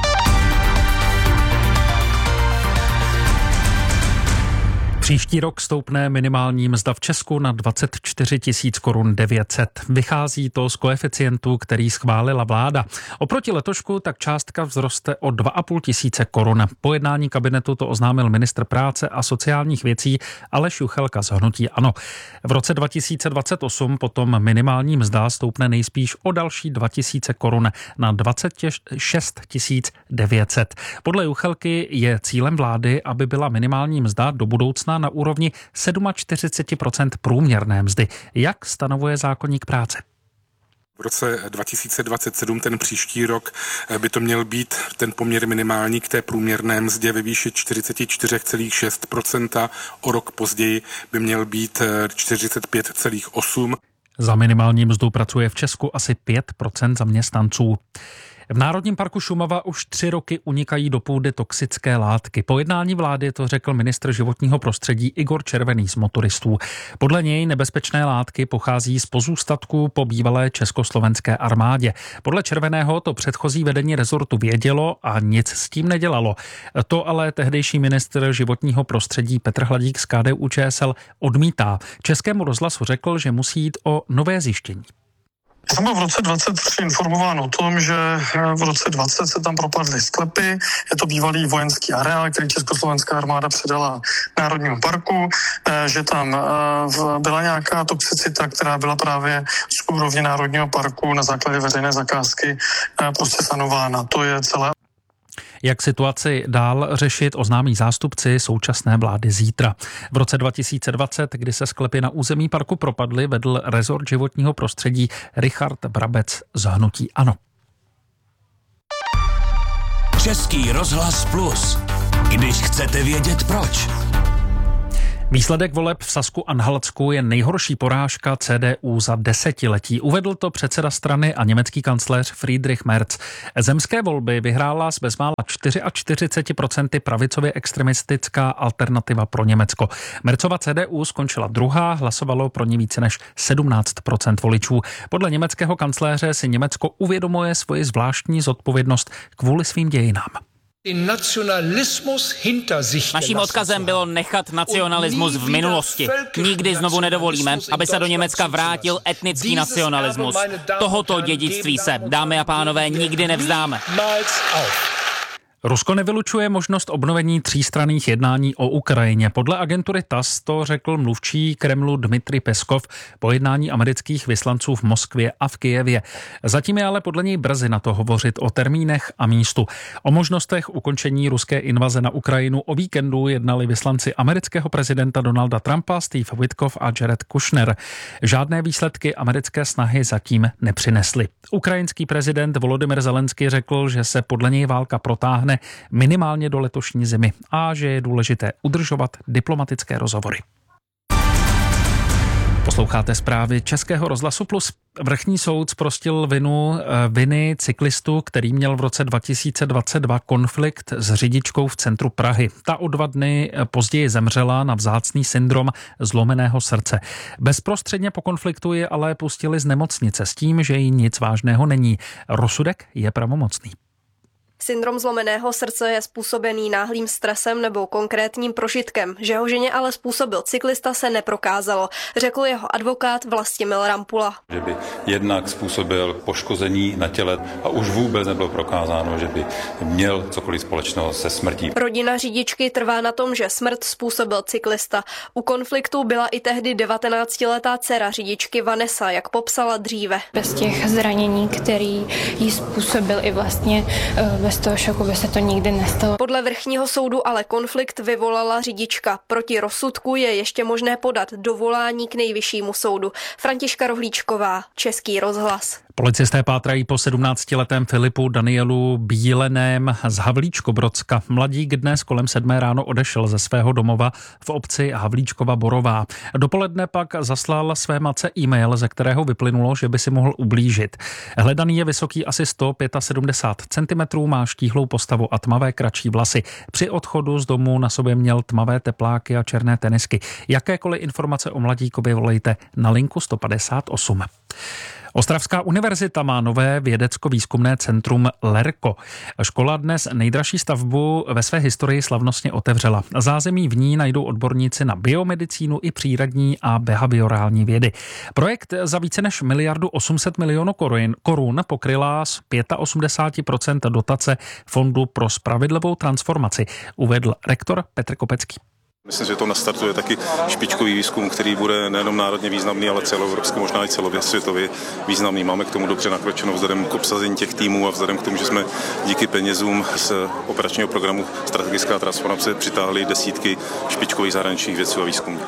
Příští rok stoupne minimální mzda v Česku na dvacet čtyři tisíc korun devět set. Vychází to z koeficientu, který schválila vláda. Oproti letošku tak částka vzroste o dva a půl tisíce korun. Po jednání kabinetu to oznámil ministr práce a sociálních věcí Aleš Juchelka z hnutí ANO. V roce dva tisíce dvacet osm potom minimální mzda stoupne nejspíš o další dva tisíce korun na dvacet šest tisíc devět set. Podle Juchelky je cílem vlády, aby byla minimální mzda do budoucna na úrovni čtyřicet sedm procent průměrné mzdy. Jak stanovuje zákoník práce? V roce dva tisíce dvacet sedm, ten příští rok, by to měl být ten poměr minimální k té průměrné mzdě ve výši čtyřicet čtyři celá šest procenta. O rok později by měl být čtyřicet pět celá osm procenta. Za minimální mzdu pracuje v Česku asi pět procent zaměstnanců. V Národním parku Šumava už tři roky unikají do půdy toxické látky. Po jednání vlády to řekl ministr životního prostředí Igor Červený z motoristů. Podle něj nebezpečné látky pochází z pozůstatků po bývalé československé armádě. Podle Červeného to předchozí vedení rezortu vědělo a nic s tím nedělalo. To ale tehdejší ministr životního prostředí Petr Hladík z K D U Č S L odmítá. Českému rozhlasu řekl, že musí jít o nové zjištění. Já jsem byl v roce dvacet tři informován o tom, že v roce dvacet se tam propadly sklepy. Je to bývalý vojenský areál, který Československá armáda předala Národnímu parku, že tam byla nějaká toxicita, která byla právě z úrovně Národního parku na základě veřejné zakázky prostě sanována. To je celé. Jak situaci dál řešit, oznámí zástupci současné vlády zítra. V roce dva tisíce dvacet, kdy se sklepy na území parku propadly, vedl rezort životního prostředí Richard Brabec z hnutí ANO. Český rozhlas Plus. Když chcete vědět proč. Výsledek voleb v Sasku-Anhaltsku je nejhorší porážka C D U za desetiletí. Uvedl to předseda strany a německý kancléř Friedrich Merz. Zemské volby vyhrála s bezmála čtyřicet čtyři procent pravicově extremistická Alternativa pro Německo. Merzova C D U skončila druhá, hlasovalo pro ní více než sedmnáct procent voličů. Podle německého kancléře si Německo uvědomuje svoji zvláštní zodpovědnost kvůli svým dějinám. Naším odkazem bylo nechat nacionalismus v minulosti. Nikdy znovu nedovolíme, aby se do Německa vrátil etnický nacionalismus. Tohoto dědictví se, dámy a pánové, nikdy nevzdáme. Rusko nevylučuje možnost obnovení třístranných jednání o Ukrajině. Podle agentury T A S to řekl mluvčí Kremlu Dmitrij Peskov po jednání amerických vyslanců v Moskvě a v Kyjevě. Zatím je ale podle něj brzy na to hovořit o termínech a místu. O možnostech ukončení ruské invaze na Ukrajinu o víkendu jednali vyslanci amerického prezidenta Donalda Trumpa, Steve Witkoff a Jared Kushner. Žádné výsledky americké snahy zatím nepřinesly. Ukrajinský prezident Volodymyr Zelenský řekl, že se podle něj válka protáhne minimálně do letošní zimy a že je důležité udržovat diplomatické rozhovory. Posloucháte zprávy Českého rozhlasu Plus. Vrchní soud zprostil vinu viny cyklistu, který měl v roce dva tisíce dvacet dva konflikt s řidičkou v centru Prahy. Ta o dva dny později zemřela na vzácný syndrom zlomeného srdce. Bezprostředně po konfliktu je ale pustili z nemocnice s tím, že jí nic vážného není. Rozsudek je pravomocný. Syndrom zlomeného srdce je způsobený náhlým stresem nebo konkrétním prožitkem. Že ho ženě ale způsobil cyklista, se neprokázalo, řekl jeho advokát Vlastimil Rampula. Že by jednak způsobil poškození na těle a už vůbec nebylo prokázáno, že by měl cokoliv společného se smrtí. Rodina řidičky trvá na tom, že smrt způsobil cyklista. U konfliktu byla i tehdy devatenáctiletá dcera řidičky Vanessa, jak popsala dříve. Bez těch zranění, který jí způsobil i vlastně bez toho šoku by se to nikdy nestalo. Podle vrchního soudu ale konflikt vyvolala řidička. Proti rozsudku je ještě možné podat dovolání k nejvyššímu soudu. Františka Rohlíčková, Český rozhlas. Policisté pátrají po sedmnáctiletém Filipu Danielu Bíleném z Havlíčkobrodska. Mladík dnes kolem sedmé ráno odešel ze svého domova v obci Havlíčkova Borová. Dopoledne pak zaslal své matce e-mail, ze kterého vyplynulo, že by si mohl ublížit. Hledaný je vysoký asi sto sedmdesát pět centimetrů, má štíhlou postavu a tmavé kratší vlasy. Při odchodu z domu na sobě měl tmavé tepláky a černé tenisky. Jakékoliv informace o mladíkovi volejte na linku sto padesát osm. Ostravská univerzita má nové vědecko-výzkumné centrum LERKO. Škola dnes nejdražší stavbu ve své historii slavnostně otevřela. Zázemí v ní najdou odborníci na biomedicínu i přírodní a behaviorální vědy. Projekt za více než miliardu osm set milionů korun pokryla z osmdesát pět procent dotace Fondu pro spravedlivou transformaci, uvedl rektor Petr Kopecký. Myslím, že to nastartuje taky špičkový výzkum, který bude nejenom národně významný, ale celoevropský, možná i celově významný. Máme k tomu dobře nakročeno vzhledem k obsazení těch týmů a vzhledem k tomu, že jsme díky penězům z operačního programu Strategická transformace přitáhli desítky špičkových zahraničních vědců a výzkumníků.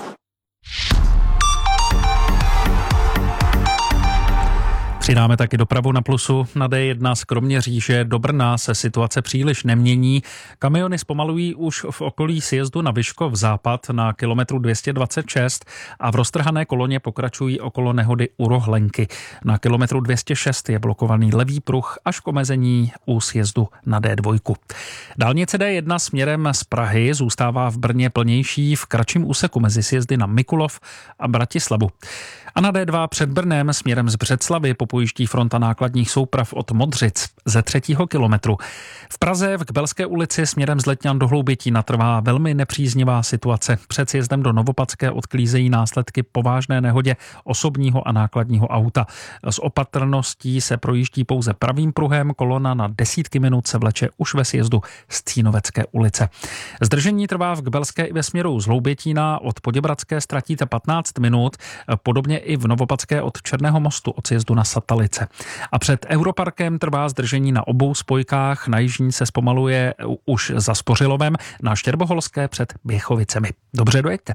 Přidáme taky dopravu na Plusu. Na D jedna z Kroměříže do Brna se situace příliš nemění. Kamiony zpomalují už v okolí sjezdu na Vyškov západ na kilometru dvě stě dvacet šest a v roztrhané koloně pokračují okolo nehody u Rohlenky. Na kilometru dvě stě šest je blokovaný levý pruh až k omezení u sjezdu na D dva. Dálnice D jedna směrem z Prahy zůstává v Brně plnější v kratším úseku mezi sjezdy na Mikulov a Bratislavu. A na D dva před Brnem směrem z Břeclavy poputuje pojíždí fronta nákladních souprav od Modřic ze třetího kilometru. V Praze v Kbelské ulici směrem z Letňan do Hloubětína trvá velmi nepříznivá situace. Před sjezdem do Novopadské odklízejí následky po vážné nehodě osobního a nákladního auta. S opatrností se projíždí pouze pravým pruhem, kolona na desítky minut se vleče už ve sjezdu z Cínovecké ulice. Zdržení trvá v Kbelské i ve směru z Hloubětína, od Poděbradské ztratíte patnáct minut, podobně i v Novopadské od Černého mostu od sjezdu na Satalice. A před Europarkem trvá zdržení na obou spojkách, na jižní se zpomaluje už za Spořilovem, na Štěrboholské před Běchovicemi. Dobře dojeďte.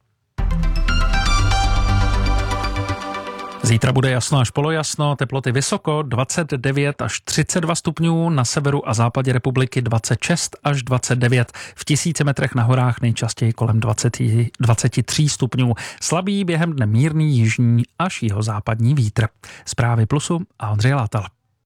Zítra bude jasno až polojasno, teploty vysoko, dvacet devět až třicet dva stupňů, na severu a západě republiky dvacet šest až dvacet devět, v tisíci metrech na horách nejčastěji kolem dvacet, dvacet tři stupňů, slabý během dne mírný jižní až jihozápadní vítr. Zprávy Plusu a Ondřej Látal.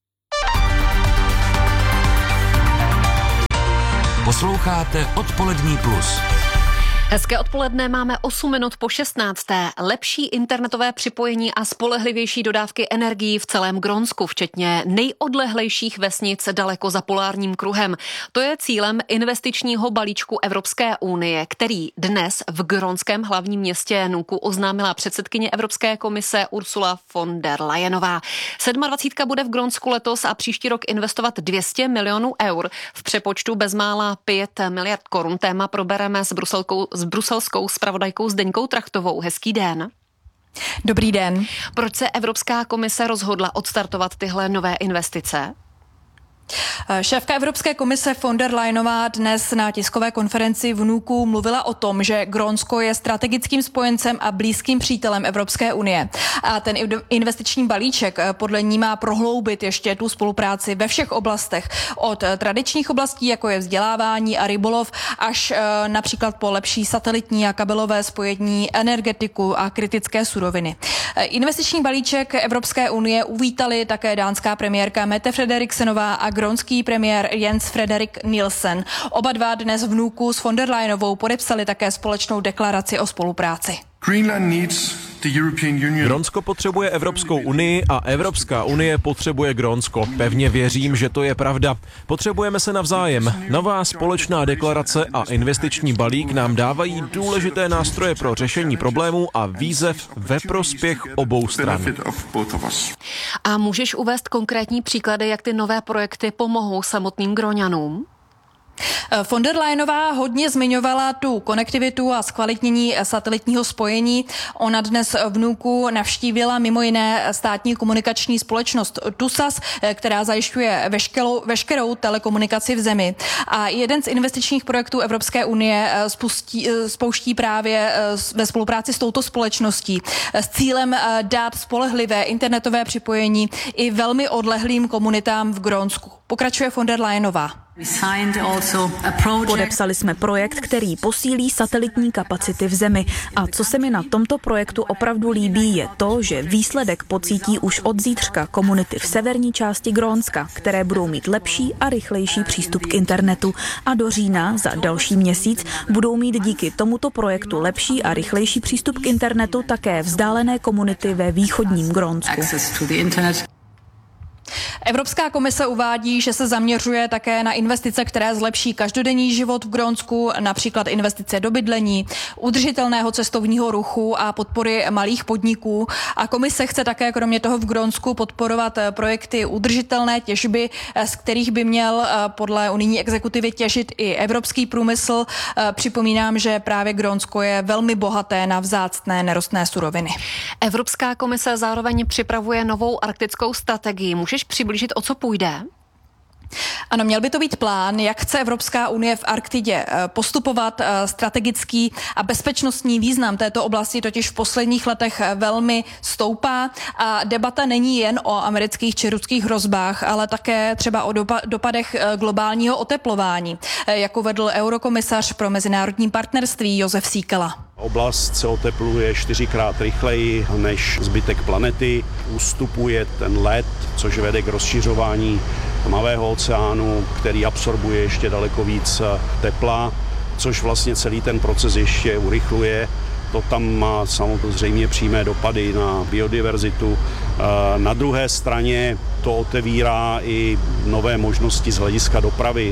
Posloucháte Odpolední plus. Hezké odpoledne, máme osm minut po šestnácté. Lepší internetové připojení a spolehlivější dodávky energií v celém Grónsku, včetně nejodlehlejších vesnic daleko za polárním kruhem. To je cílem investičního balíčku Evropské unie, který dnes v grónském hlavním městě Nuku oznámila předsedkyně Evropské komise Ursula von der Leyenová. sedmadvacítka bude v Grónsku letos a příští rok investovat dvě stě milionů eur. V přepočtu bezmála pět miliard korun. Téma probereme s Bruselkou s bruselskou zpravodajkou Zdeňkou Trachtovou. Hezký den. Dobrý den. Proč se Evropská komise rozhodla odstartovat tyhle nové investice? Šéfka Evropské komise von der Leyenová dnes na tiskové konferenci v Nuku mluvila o tom, že Grónsko je strategickým spojencem a blízkým přítelem Evropské unie. A ten investiční balíček podle ní má prohloubit ještě tu spolupráci ve všech oblastech. Od tradičních oblastí, jako je vzdělávání a rybolov, až například po lepší satelitní a kabelové spojení, energetiku a kritické suroviny. Investiční balíček Evropské unie uvítali také dánská premiérka Mette Frederiksenová a grónský premiér Jens Frederik Nielsen. Oba dva dnes v Nuku s von der Leyenovou podepsali také společnou deklaraci o spolupráci. Grónsko potřebuje Evropskou unii a Evropská unie potřebuje Grónsko. Pevně věřím, že to je pravda. Potřebujeme se navzájem. Nová společná deklarace a investiční balík nám dávají důležité nástroje pro řešení problémů a výzev ve prospěch obou stran. A můžeš uvést konkrétní příklady, jak ty nové projekty pomohou samotným Gróňanům? Von der Leyenová hodně zmiňovala tu konektivitu a zkvalitnění satelitního spojení. Ona dnes v Nuku navštívila mimo jiné státní komunikační společnost TUSAS, která zajišťuje veškerou, veškerou telekomunikaci v zemi. A jeden z investičních projektů Evropské unie spustí, spouští právě ve spolupráci s touto společností s cílem dát spolehlivé internetové připojení i velmi odlehlým komunitám v Grónsku. Pokračuje von der Leyenová. Podepsali jsme projekt, který posílí satelitní kapacity v zemi. A co se mi na tomto projektu opravdu líbí, je to, že výsledek pocítí už od zítřka komunity v severní části Grónska, které budou mít lepší a rychlejší přístup k internetu. A do října, za další měsíc, budou mít díky tomuto projektu lepší a rychlejší přístup k internetu také vzdálené komunity ve východním Grónsku. Evropská komise uvádí, že se zaměřuje také na investice, které zlepší každodenní život v Grónsku, například investice do bydlení, udržitelného cestovního ruchu a podpory malých podniků. A komise chce také kromě toho v Grónsku podporovat projekty udržitelné těžby, z kterých by měl podle unijní exekutivy těžit i evropský průmysl. Připomínám, že právě Grónsko je velmi bohaté na vzácné nerostné suroviny. Evropská komise zároveň připravuje novou arktickou strategii. Můžeš přiblížit, o co půjde? Ano, měl by to být plán, jak chce Evropská unie v Arktidě postupovat. Strategický a bezpečnostní význam této oblasti totiž v posledních letech velmi stoupá a debata není jen o amerických či ruských hrozbách, ale také třeba o dopadech globálního oteplování, jak uvedl eurokomisař pro mezinárodní partnerství Josef Síkela. Oblast se otepluje čtyřikrát rychleji než zbytek planety, ustupuje ten led, což vede k rozšiřování tmavého oceánu, který absorbuje ještě daleko víc tepla, což vlastně celý ten proces ještě urychluje. To tam má samozřejmě přímé dopady na biodiverzitu. Na druhé straně to otevírá i nové možnosti z hlediska dopravy.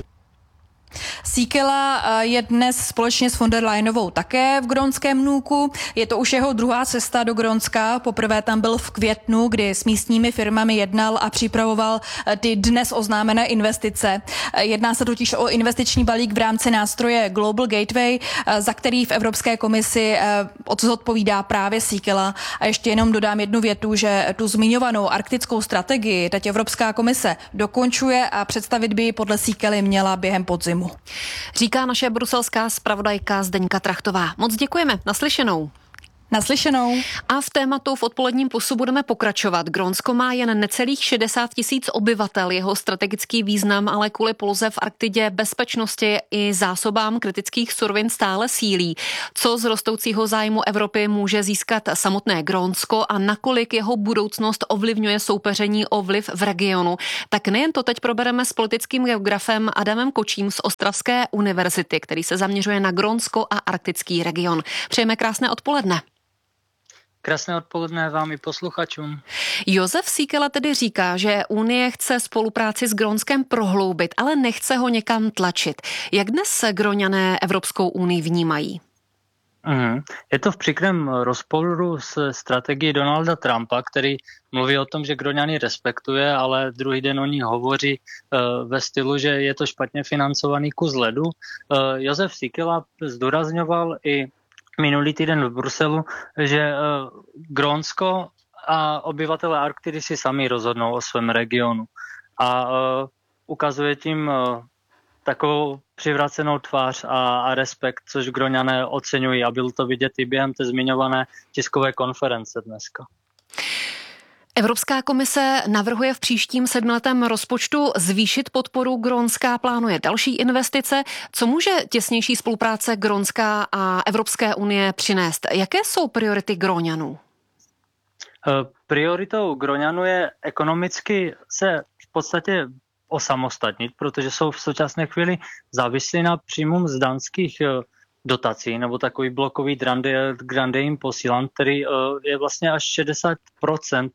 Síkela je dnes společně s von der Leyenovou také v grónském Nuuku. Je to už jeho druhá cesta do Grónska. Poprvé tam byl v květnu, kdy s místními firmami jednal a připravoval ty dnes oznámené investice. Jedná se totiž o investiční balík v rámci nástroje Global Gateway, za který v Evropské komisi odpovídá právě Síkela. A ještě jenom dodám jednu větu, že tu zmiňovanou arktickou strategii teď Evropská komise dokončuje a představit by ji podle Síkely měla během podzimu. Říká naše bruselská zpravodajka Zdeňka Trachtová. Moc děkujeme. Naslyšenou. Naslyšenou. A v tématu v odpoledním plusu budeme pokračovat. Grónsko má jen necelých šedesát tisíc obyvatel. Jeho strategický význam ale kvůli poloze v Arktidě, bezpečnosti i zásobám kritických surovin stále sílí. Co z rostoucího zájmu Evropy může získat samotné Grónsko a nakolik jeho budoucnost ovlivňuje soupeření o vliv v regionu? Tak nejen to teď probereme s politickým geografem Adamem Kočím z Ostravské univerzity, který se zaměřuje na Grónsko a arktický region. Přejeme krásné odpoledne. Krásné odpoledne vám i posluchačům. Josef Síkela tedy říká, že Unie chce spolupráci s Grónskem prohloubit, ale nechce ho někam tlačit. Jak dnes se Gróňané Evropskou unii vnímají? Mm, je to v příkrém rozporu s strategií Donalda Trumpa, který mluví o tom, že Gróňany respektuje, ale druhý den o ní hovoří uh, ve stylu, že je to špatně financovaný kus ledu. Uh, Josef Síkela zdůrazňoval i minulý týden v Bruselu, že uh, Grónsko a obyvatelé Arktidy si sami rozhodnou o svém regionu. A uh, ukazuje tím uh, takovou přivracenou tvář a, a respekt, což Gróňané oceňují a bylo to vidět i během té zmiňované tiskové konference dneska. Evropská komise navrhuje v příštím sedmiletém rozpočtu zvýšit podporu Grónska, plánuje další investice. Co může těsnější spolupráce Grónska a Evropské unie přinést? Jaké jsou priority Gróňanů? Prioritou Gróňanů je ekonomicky se v podstatě osamostatnit, protože jsou v současné chvíli závislí na příjmům z dánských dotací, nebo takový blokový grande, grande jim posílan, který je vlastně až šedesát procent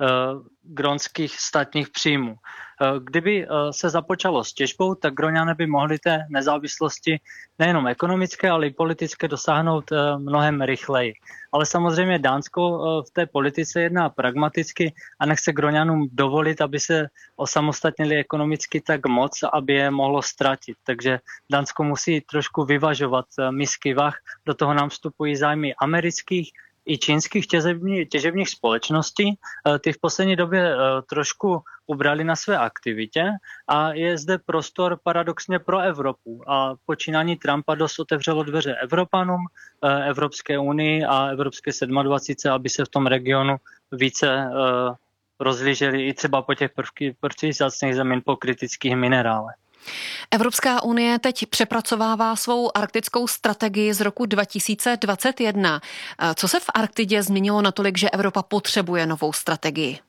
grónských státních příjmů. Kdyby se započalo s těžbou, tak Gróňané by mohli té nezávislosti nejenom ekonomické, ale i politické dosáhnout mnohem rychleji. Ale samozřejmě Dánsko v té politice jedná pragmaticky a nechce Gróňanům dovolit, aby se osamostatnili ekonomicky tak moc, aby je mohlo ztratit. Takže Dánsko musí trošku vyvažovat misky vah. Do toho nám vstupují zájmy amerických i čínských těžebních, těžebních společností. Ty v poslední době trošku ubrali na své aktivitě a je zde prostor paradoxně pro Evropu. A počínání Trumpa dost otevřelo dveře Evropanům, Evropské unii a Evropské dvacet sedm, aby se v tom regionu více rozlíželi i třeba po těch prvcích vzácných zemin po kritických minerálech. Evropská unie teď přepracovává svou arktickou strategii z roku dva tisíce dvacet jedna. Co se v Arktidě změnilo natolik, že Evropa potřebuje novou strategii?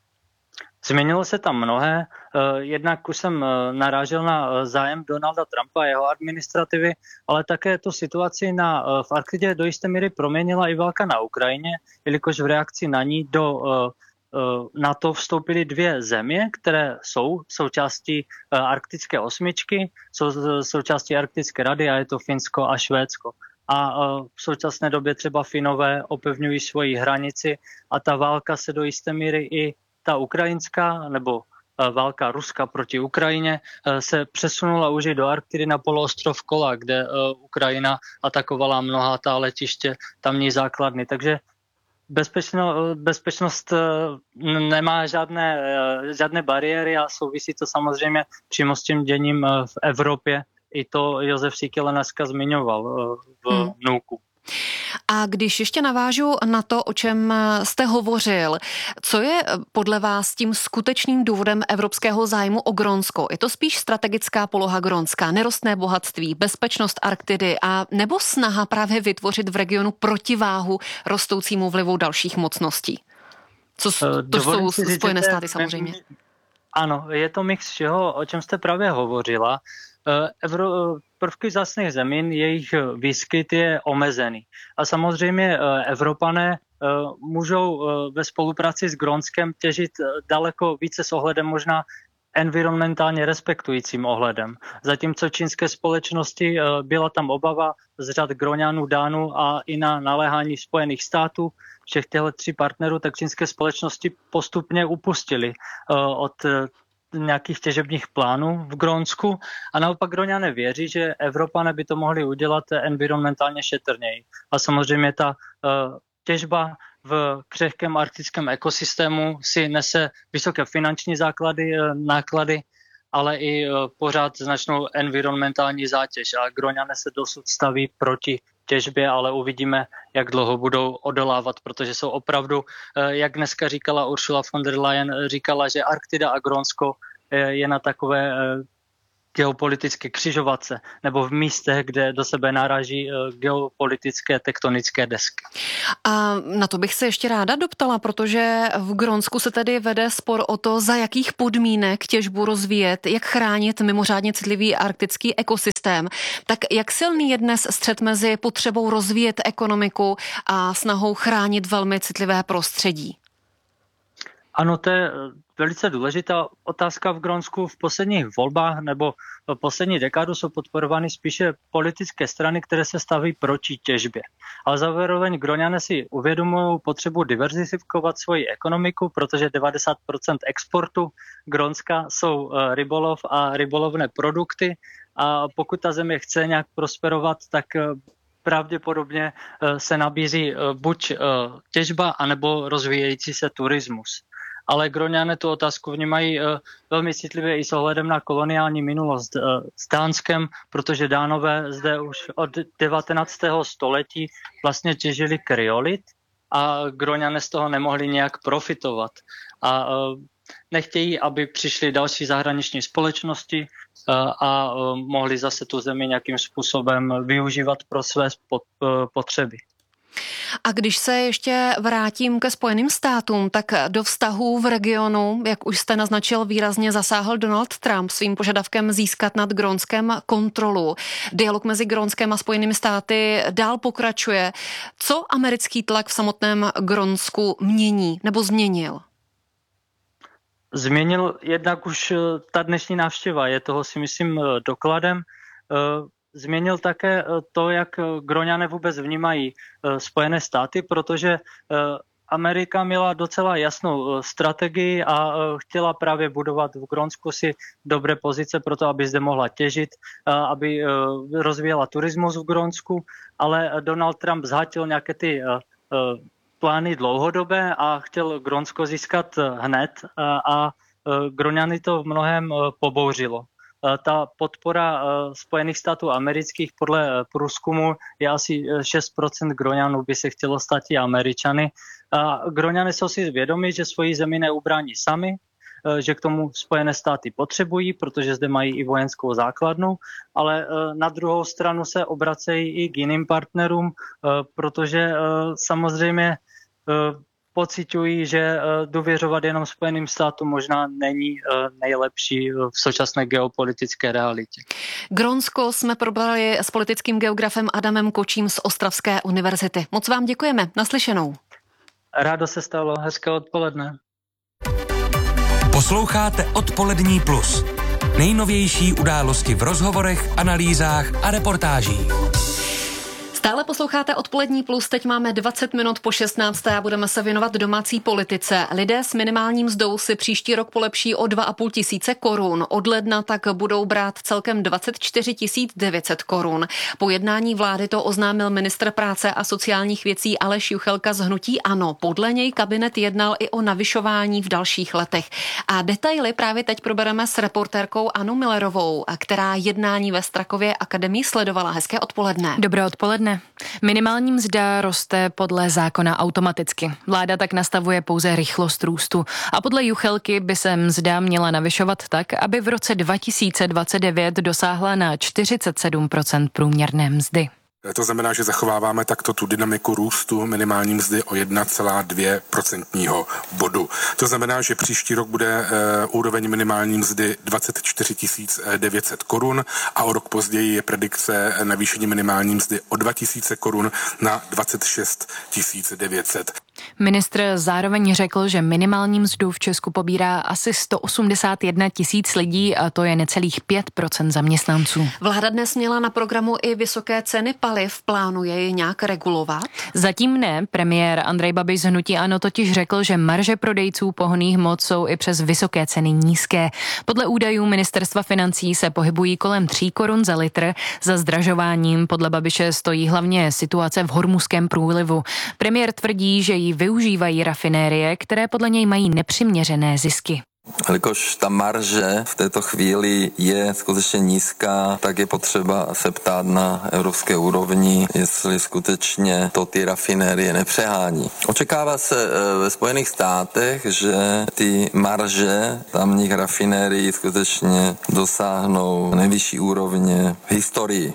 Změnilo se tam mnohé. Jednak už jsem narážel na zájem Donalda Trumpa a jeho administrativy, ale také tu situaci na, v Arktidě do jisté míry proměnila i válka na Ukrajině, jelikož v reakci na ní do na to vstoupily dvě země, které jsou součástí arktické osmičky, jsou součástí Arktické rady a je to Finsko a Švédsko. A v současné době třeba Finové opevňují svoji hranici a ta válka se do jisté míry i ta ukrajinská nebo válka Ruska proti Ukrajině se přesunula už i do Arktidy na poloostrov Kola, kde Ukrajina atakovala mnoha ta letiště, tamní základny. Takže Bezpečno, bezpečnost nemá žádné, žádné bariéry a souvisí to samozřejmě přímo s tím děním v Evropě. I to Josef Síkela dneska zmiňoval v hmm. Nuuku. A když ještě navážu na to, o čem jste hovořil, co je podle vás tím skutečným důvodem evropského zájmu o Grónsko? Je to spíš strategická poloha Grónska, nerostné bohatství, bezpečnost Arktidy a nebo snaha právě vytvořit v regionu protiváhu rostoucímu vlivu dalších mocností? Co, to Dovolím jsou Spojené státy samozřejmě. Ano, je to mix všeho, o čem jste právě hovořila. Evro, prvky vzácných zemin, jejich výskyt je omezený. A samozřejmě Evropané můžou ve spolupráci s Grónskem těžit daleko více s ohledem možná environmentálně respektujícím ohledem. Zatímco čínské společnosti byla tam obava z řad Gróňanů, Dánů a i na naléhání Spojených států, všech těchto tří partnerů, tak čínské společnosti postupně upustily od nějakých těžebních plánů v Grónsku a naopak Gróňané věří, že Evropané by to mohli udělat environmentálně šetrněji. A samozřejmě ta uh, těžba v křehkém arktickém ekosystému si nese vysoké finanční základy, náklady, ale i pořád značnou environmentální zátěž. A Gróňané se dosud staví proti těžbě, ale uvidíme, jak dlouho budou odolávat, protože jsou opravdu, jak dneska říkala Ursula von der Leyen, říkala, že Arktida a Grónsko je na takové geopolitické křižovatce nebo v místech, kde do sebe naráží geopolitické tektonické desky. A na to bych se ještě ráda doptala, protože v Grónsku se tedy vede spor o to, za jakých podmínek těžbu rozvíjet, jak chránit mimořádně citlivý arktický ekosystém. Tak jak silný je dnes střet mezi potřebou rozvíjet ekonomiku a snahou chránit velmi citlivé prostředí? Ano, to je velice důležitá otázka v Grónsku. V posledních volbách nebo v poslední dekádu jsou podporovány spíše politické strany, které se staví proti těžbě. Ale zároveň Gróňané si uvědomují potřebu diverzifikovat svoji ekonomiku, protože devadesát procent exportu Grónska jsou rybolov a rybolovné produkty a pokud ta země chce nějak prosperovat, tak pravděpodobně se nabízí buď těžba, anebo rozvíjející se turismus. Ale Gróňané tu otázku vnímají uh, velmi citlivě i s ohledem na koloniální minulost uh, s Dánskem, protože Dánové zde už od devatenáctého století vlastně těžili kryolit a Gróňané z toho nemohli nějak profitovat. A uh, nechtějí, aby přišly další zahraniční společnosti uh, a uh, mohli zase tu zemi nějakým způsobem využívat pro své pot, uh, potřeby. A když se ještě vrátím ke Spojeným státům, tak do vztahů v regionu, jak už jste naznačil, výrazně zasáhl Donald Trump svým požadavkem získat nad Grónskem kontrolu. Dialog mezi Grónskem a Spojenými státy dál pokračuje. Co americký tlak v samotném Grónsku mění nebo změnil? Změnil jednak už ta dnešní návštěva, je toho si myslím dokladem. Změnil také to, jak Gróňané vůbec vnímají Spojené státy, protože Amerika měla docela jasnou strategii a chtěla právě budovat v Grónsku si dobré pozice pro to, aby zde mohla těžit, aby rozvíjela turismus v Grónsku, ale Donald Trump zhatil nějaké ty plány dlouhodobé a chtěl Grónsko získat hned a Gróňany to v mnohém pobouřilo. Ta podpora Spojených států amerických podle průzkumu je asi šest procent Gróňanů by se chtělo stát i Američany. Gróňané jsou si vědomi, že svoji zemi neubrání sami, že k tomu Spojené státy potřebují, protože zde mají i vojenskou základnu, ale na druhou stranu se obracejí i k jiným partnerům, protože samozřejmě pociťují, že důvěřovat jenom Spojeným státům možná není nejlepší v současné geopolitické realitě. Grónsko jsme probrali s politickým geografem Adamem Kočím z Ostravské univerzity. Moc vám děkujeme. Naslyšenou. Rádo se stalo. Hezké odpoledne. Posloucháte Odpolední plus. Nejnovější události v rozhovorech, analýzách a reportážích. Stále posloucháte Odpolední plus, teď máme dvacet minut po šestnácté a budeme se věnovat domácí politice. Lidé s minimální mzdou si příští rok polepší o dva a půl tisíce korun. Od ledna tak budou brát celkem dvacet čtyři tisíc devět set korun. Po jednání vlády to oznámil ministr práce a sociálních věcí Aleš Juchelka z hnutí ANO. Podle něj kabinet jednal i o navyšování v dalších letech. A detaily právě teď probereme s reportérkou Anu Millerovou, která jednání ve Strakově akademii sledovala. Hezké odpoledne. Dobré odpoledne. Minimální mzda roste podle zákona automaticky. Vláda tak nastavuje pouze rychlost růstu. A podle Juchelky by se mzda měla navyšovat tak, aby v roce dva tisíce dvacet devět dosáhla na čtyřicet sedm procent průměrné mzdy. To znamená, že zachováváme takto tu dynamiku růstu minimální mzdy o jedna celá dvě procentního bodu. To znamená, že příští rok bude uh, úroveň minimální mzdy dvacet čtyři tisíc devět set korun a o rok později je predikce navýšení minimální mzdy o dva tisíce korun na dvacet šest tisíc devět set. Ministr zároveň řekl, že minimální mzdu v Česku pobírá asi sto osmdesát jedna tisíc lidí a to je necelých pět procent zaměstnanců. Vláda dnes měla na programu i vysoké ceny paliv. Plánuje je nějak regulovat? Zatím ne. Premiér Andrej Babiš z hnutí ANO totiž řekl, že marže prodejců pohonných hmot jsou i přes vysoké ceny nízké. Podle údajů Ministerstva financí se pohybují kolem tří korun za litr. Za zdražováním podle Babiše stojí hlavně situace v Hormuzském průlivu. Premiér tvrdí, že ji využívají rafinérie, které podle něj mají nepřiměřené zisky. Jelikož ta marže v této chvíli je skutečně nízká, tak je potřeba se ptát na evropské úrovni, jestli skutečně to ty rafinérie nepřehání. Očekává se ve Spojených státech, že ty marže tamních rafinérií skutečně dosáhnou nejvyšší úrovně v historii.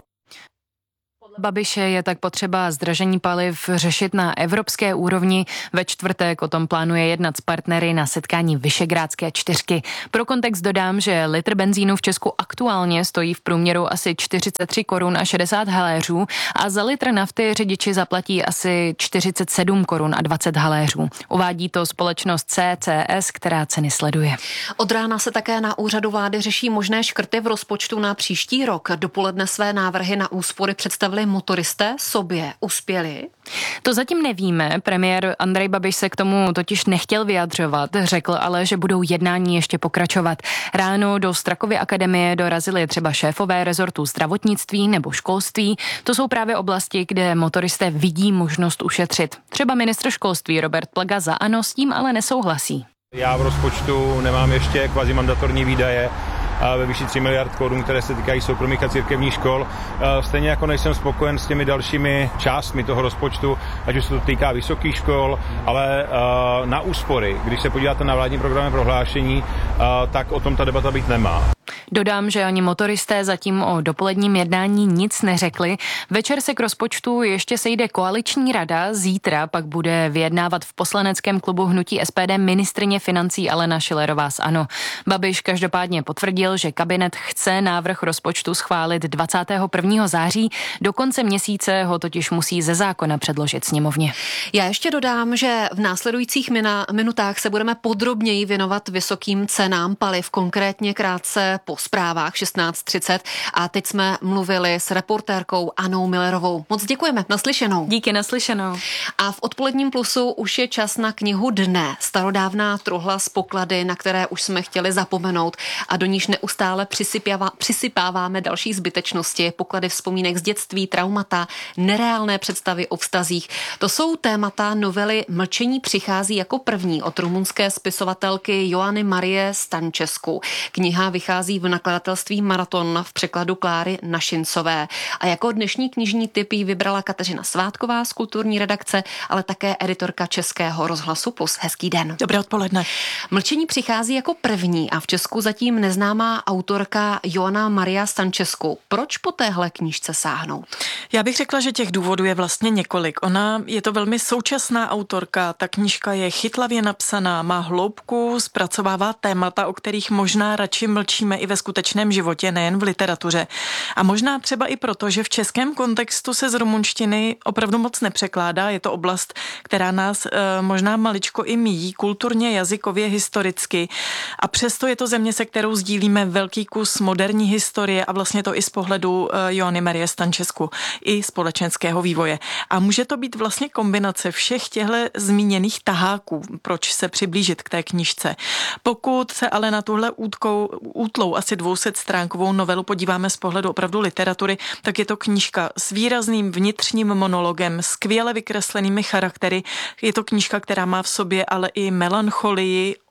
Babiše je tak potřeba zdražení paliv řešit na evropské úrovni. Ve čtvrtek o tom plánuje jednat s partnery na setkání Visegrádské čtyřky. Pro kontext dodám, že litr benzínu v Česku aktuálně stojí v průměru asi čtyřicet tři korun a šedesát haléřů a za litr nafty řidiči zaplatí asi čtyřicet sedm korun a dvacet haléřů. Uvádí to společnost C C S, která ceny sleduje. Od rána se také na úřadu vlády řeší možné škrty v rozpočtu na příští rok. Dopoledne své návrhy na úspory představili motoristé, sobě uspěli? To zatím nevíme. Premiér Andrej Babiš se k tomu totiž nechtěl vyjadřovat. Řekl ale, že budou jednání ještě pokračovat. Ráno do Strakovy akademie dorazili třeba šéfové rezortu zdravotnictví nebo školství. To jsou právě oblasti, kde motoristé vidí možnost ušetřit. Třeba ministr školství Robert Plaga za ANO s tím ale nesouhlasí. Já v rozpočtu nemám ještě kvazimandatorní výdaje ve výši tři miliard korun, které se týkají soukromých a církevních škol. Stejně jako nejsem spokojen s těmi dalšími částmi toho rozpočtu, ať už se to týká vysokých škol, ale na úspory, když se podíváte na vládní programy prohlášení, tak o tom ta debata být nemá. Dodám, že ani motoristé zatím o dopoledním jednání nic neřekli. Večer se k rozpočtu ještě sejde koaliční rada, zítra pak bude vyjednávat v poslaneckém klubu hnutí S P D ministryně financí Alena Schillerová z ANO. Babiš každopádně potvrdil, že kabinet chce návrh rozpočtu schválit dvacátého prvního září, do konce měsíce ho totiž musí ze zákona předložit sněmovně. Já ještě dodám, že v následujících minutách se budeme podrobněji věnovat vysokým cenám paliv, konkrétně krátce po zprávách šestnáct třicet a teď jsme mluvili s reportérkou Anou Millerovou. Moc děkujeme, naslyšenou. Díky, naslyšenou. A v odpoledním plusu už je čas na knihu dne. Starodávná truhla z poklady, na které už jsme chtěli zapomenout a do níž neustále přisypává, přisypáváme další zbytečnosti, poklady vzpomínek z dětství, traumata, nereálné představy o vztazích. To jsou témata novely Mlčení přichází jako první od rumunské spisovatelky Joany Marie Stančescu. Kniha vychází v nakladatelství Maraton v překladu Kláry Našincové. A jako dnešní knižní tip ji vybrala Kateřina Svátková z kulturní redakce, ale také editorka Českého rozhlasu Plus. Hezký den. Dobré odpoledne. Mlčení přichází jako první a v Česku zatím neznámá autorka Joana Maria Stančescu. Proč po téhle knížce sáhnout? Já bych řekla, že těch důvodů je vlastně několik. Ona je to velmi současná autorka, ta knížka je chytlavě napsaná, má hloubku, zpracovává témata, o kterých možná radši mlčíme i ve skutečném životě, nejen v literatuře. A možná třeba i proto, že v českém kontextu se z rumunštiny opravdu moc nepřekládá. Je to oblast, která nás e, možná maličko i míjí, kulturně, jazykově, historicky. A přesto je to země, se kterou sdílíme velký kus moderní historie a vlastně to i z pohledu e, Joany Marie Stančescu, i společenského vývoje. A může to být vlastně kombinace všech těchto zmíněných taháků, proč se přiblížit k té knížce. Pokud se ale na tuhle útkou, útlou asi dvousetstránkovou novelu podíváme z pohledu opravdu literatury, tak je to knížka s výrazným vnitřním monologem, skvěle vykreslenými charaktery. Je to knížka, která má v sobě ale i melancholii,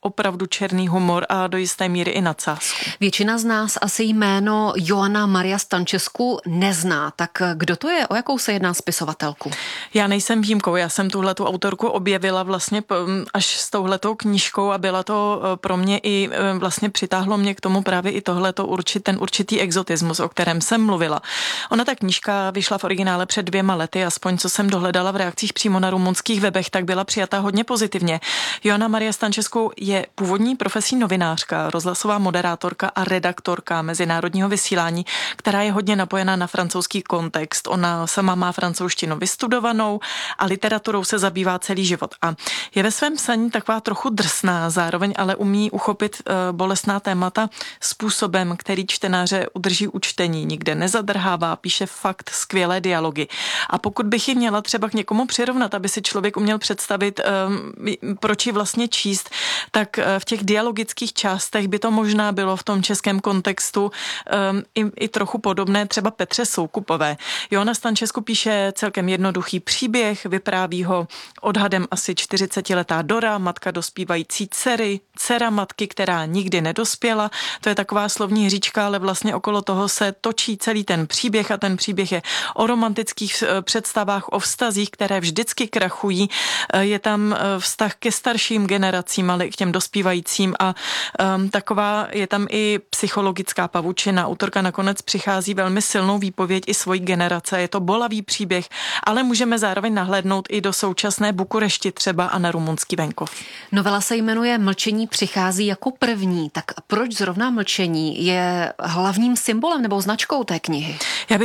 opravdu černý humor a do jisté míry i nadsázku. Většina z nás asi jméno Joana Maria Stančescu nezná. Tak kdo to je? O jakou se jedná spisovatelku? Já nejsem výjimkou. Já jsem tuhletu autorku objevila vlastně až s touhletou knížkou a byla to pro mě i vlastně přitáhlo mě k tomu právě i tohleto určit, ten určitý exotismus, o kterém jsem mluvila. Ona ta knížka vyšla v originále před dvěma lety, aspoň co jsem dohledala v reakcích přímo na rumunských webech, tak byla přijata hodně pozitivně. Joana Maria Stančescu je původní profesní novinářka, rozhlasová moderátorka a redaktorka mezinárodního vysílání, která je hodně napojená na francouzský kontext. Ona sama má francouzštinu vystudovanou a literaturou se zabývá celý život. A je ve svém psaní taková trochu drsná, zároveň ale umí uchopit uh, bolestná témata způsobem, který čtenáře udrží u čtení, nikde nezadrhává, píše fakt skvělé dialogy. A pokud bych ji měla třeba k někomu přirovnat, aby si člověk uměl představit, um, proč ji vlastně číst, tak uh, v těch dialogických částech by to možná bylo v tom českém kontextu um, i, i trochu podobné třeba Petře Soukupové. Joana Stančescu píše celkem jednoduchý příběh, vypráví ho odhadem asi čtyřicetiletá Dora, matka dospívající dcery, dcera matky, která nikdy nedospěla. To je taková slovní hříčka, ale vlastně okolo toho se točí celý ten příběh a ten příběh je o romantických představách, o vztazích, které vždycky krachují. Je tam vztah ke starším generacím, ale i k těm dospívajícím a um, taková je tam i psychologická pavučina. Autorka nakonec přichází velmi silnou výpověď i svojí generace. Je to bolavý příběh, ale můžeme zároveň nahlédnout i do současné Bukurešti třeba a na rumunský venkov. Novela se jmenuje Mlčení přichází jako první. Tak proč zrovna mlčení je hlavním symbolem nebo značkou té knihy? Já bych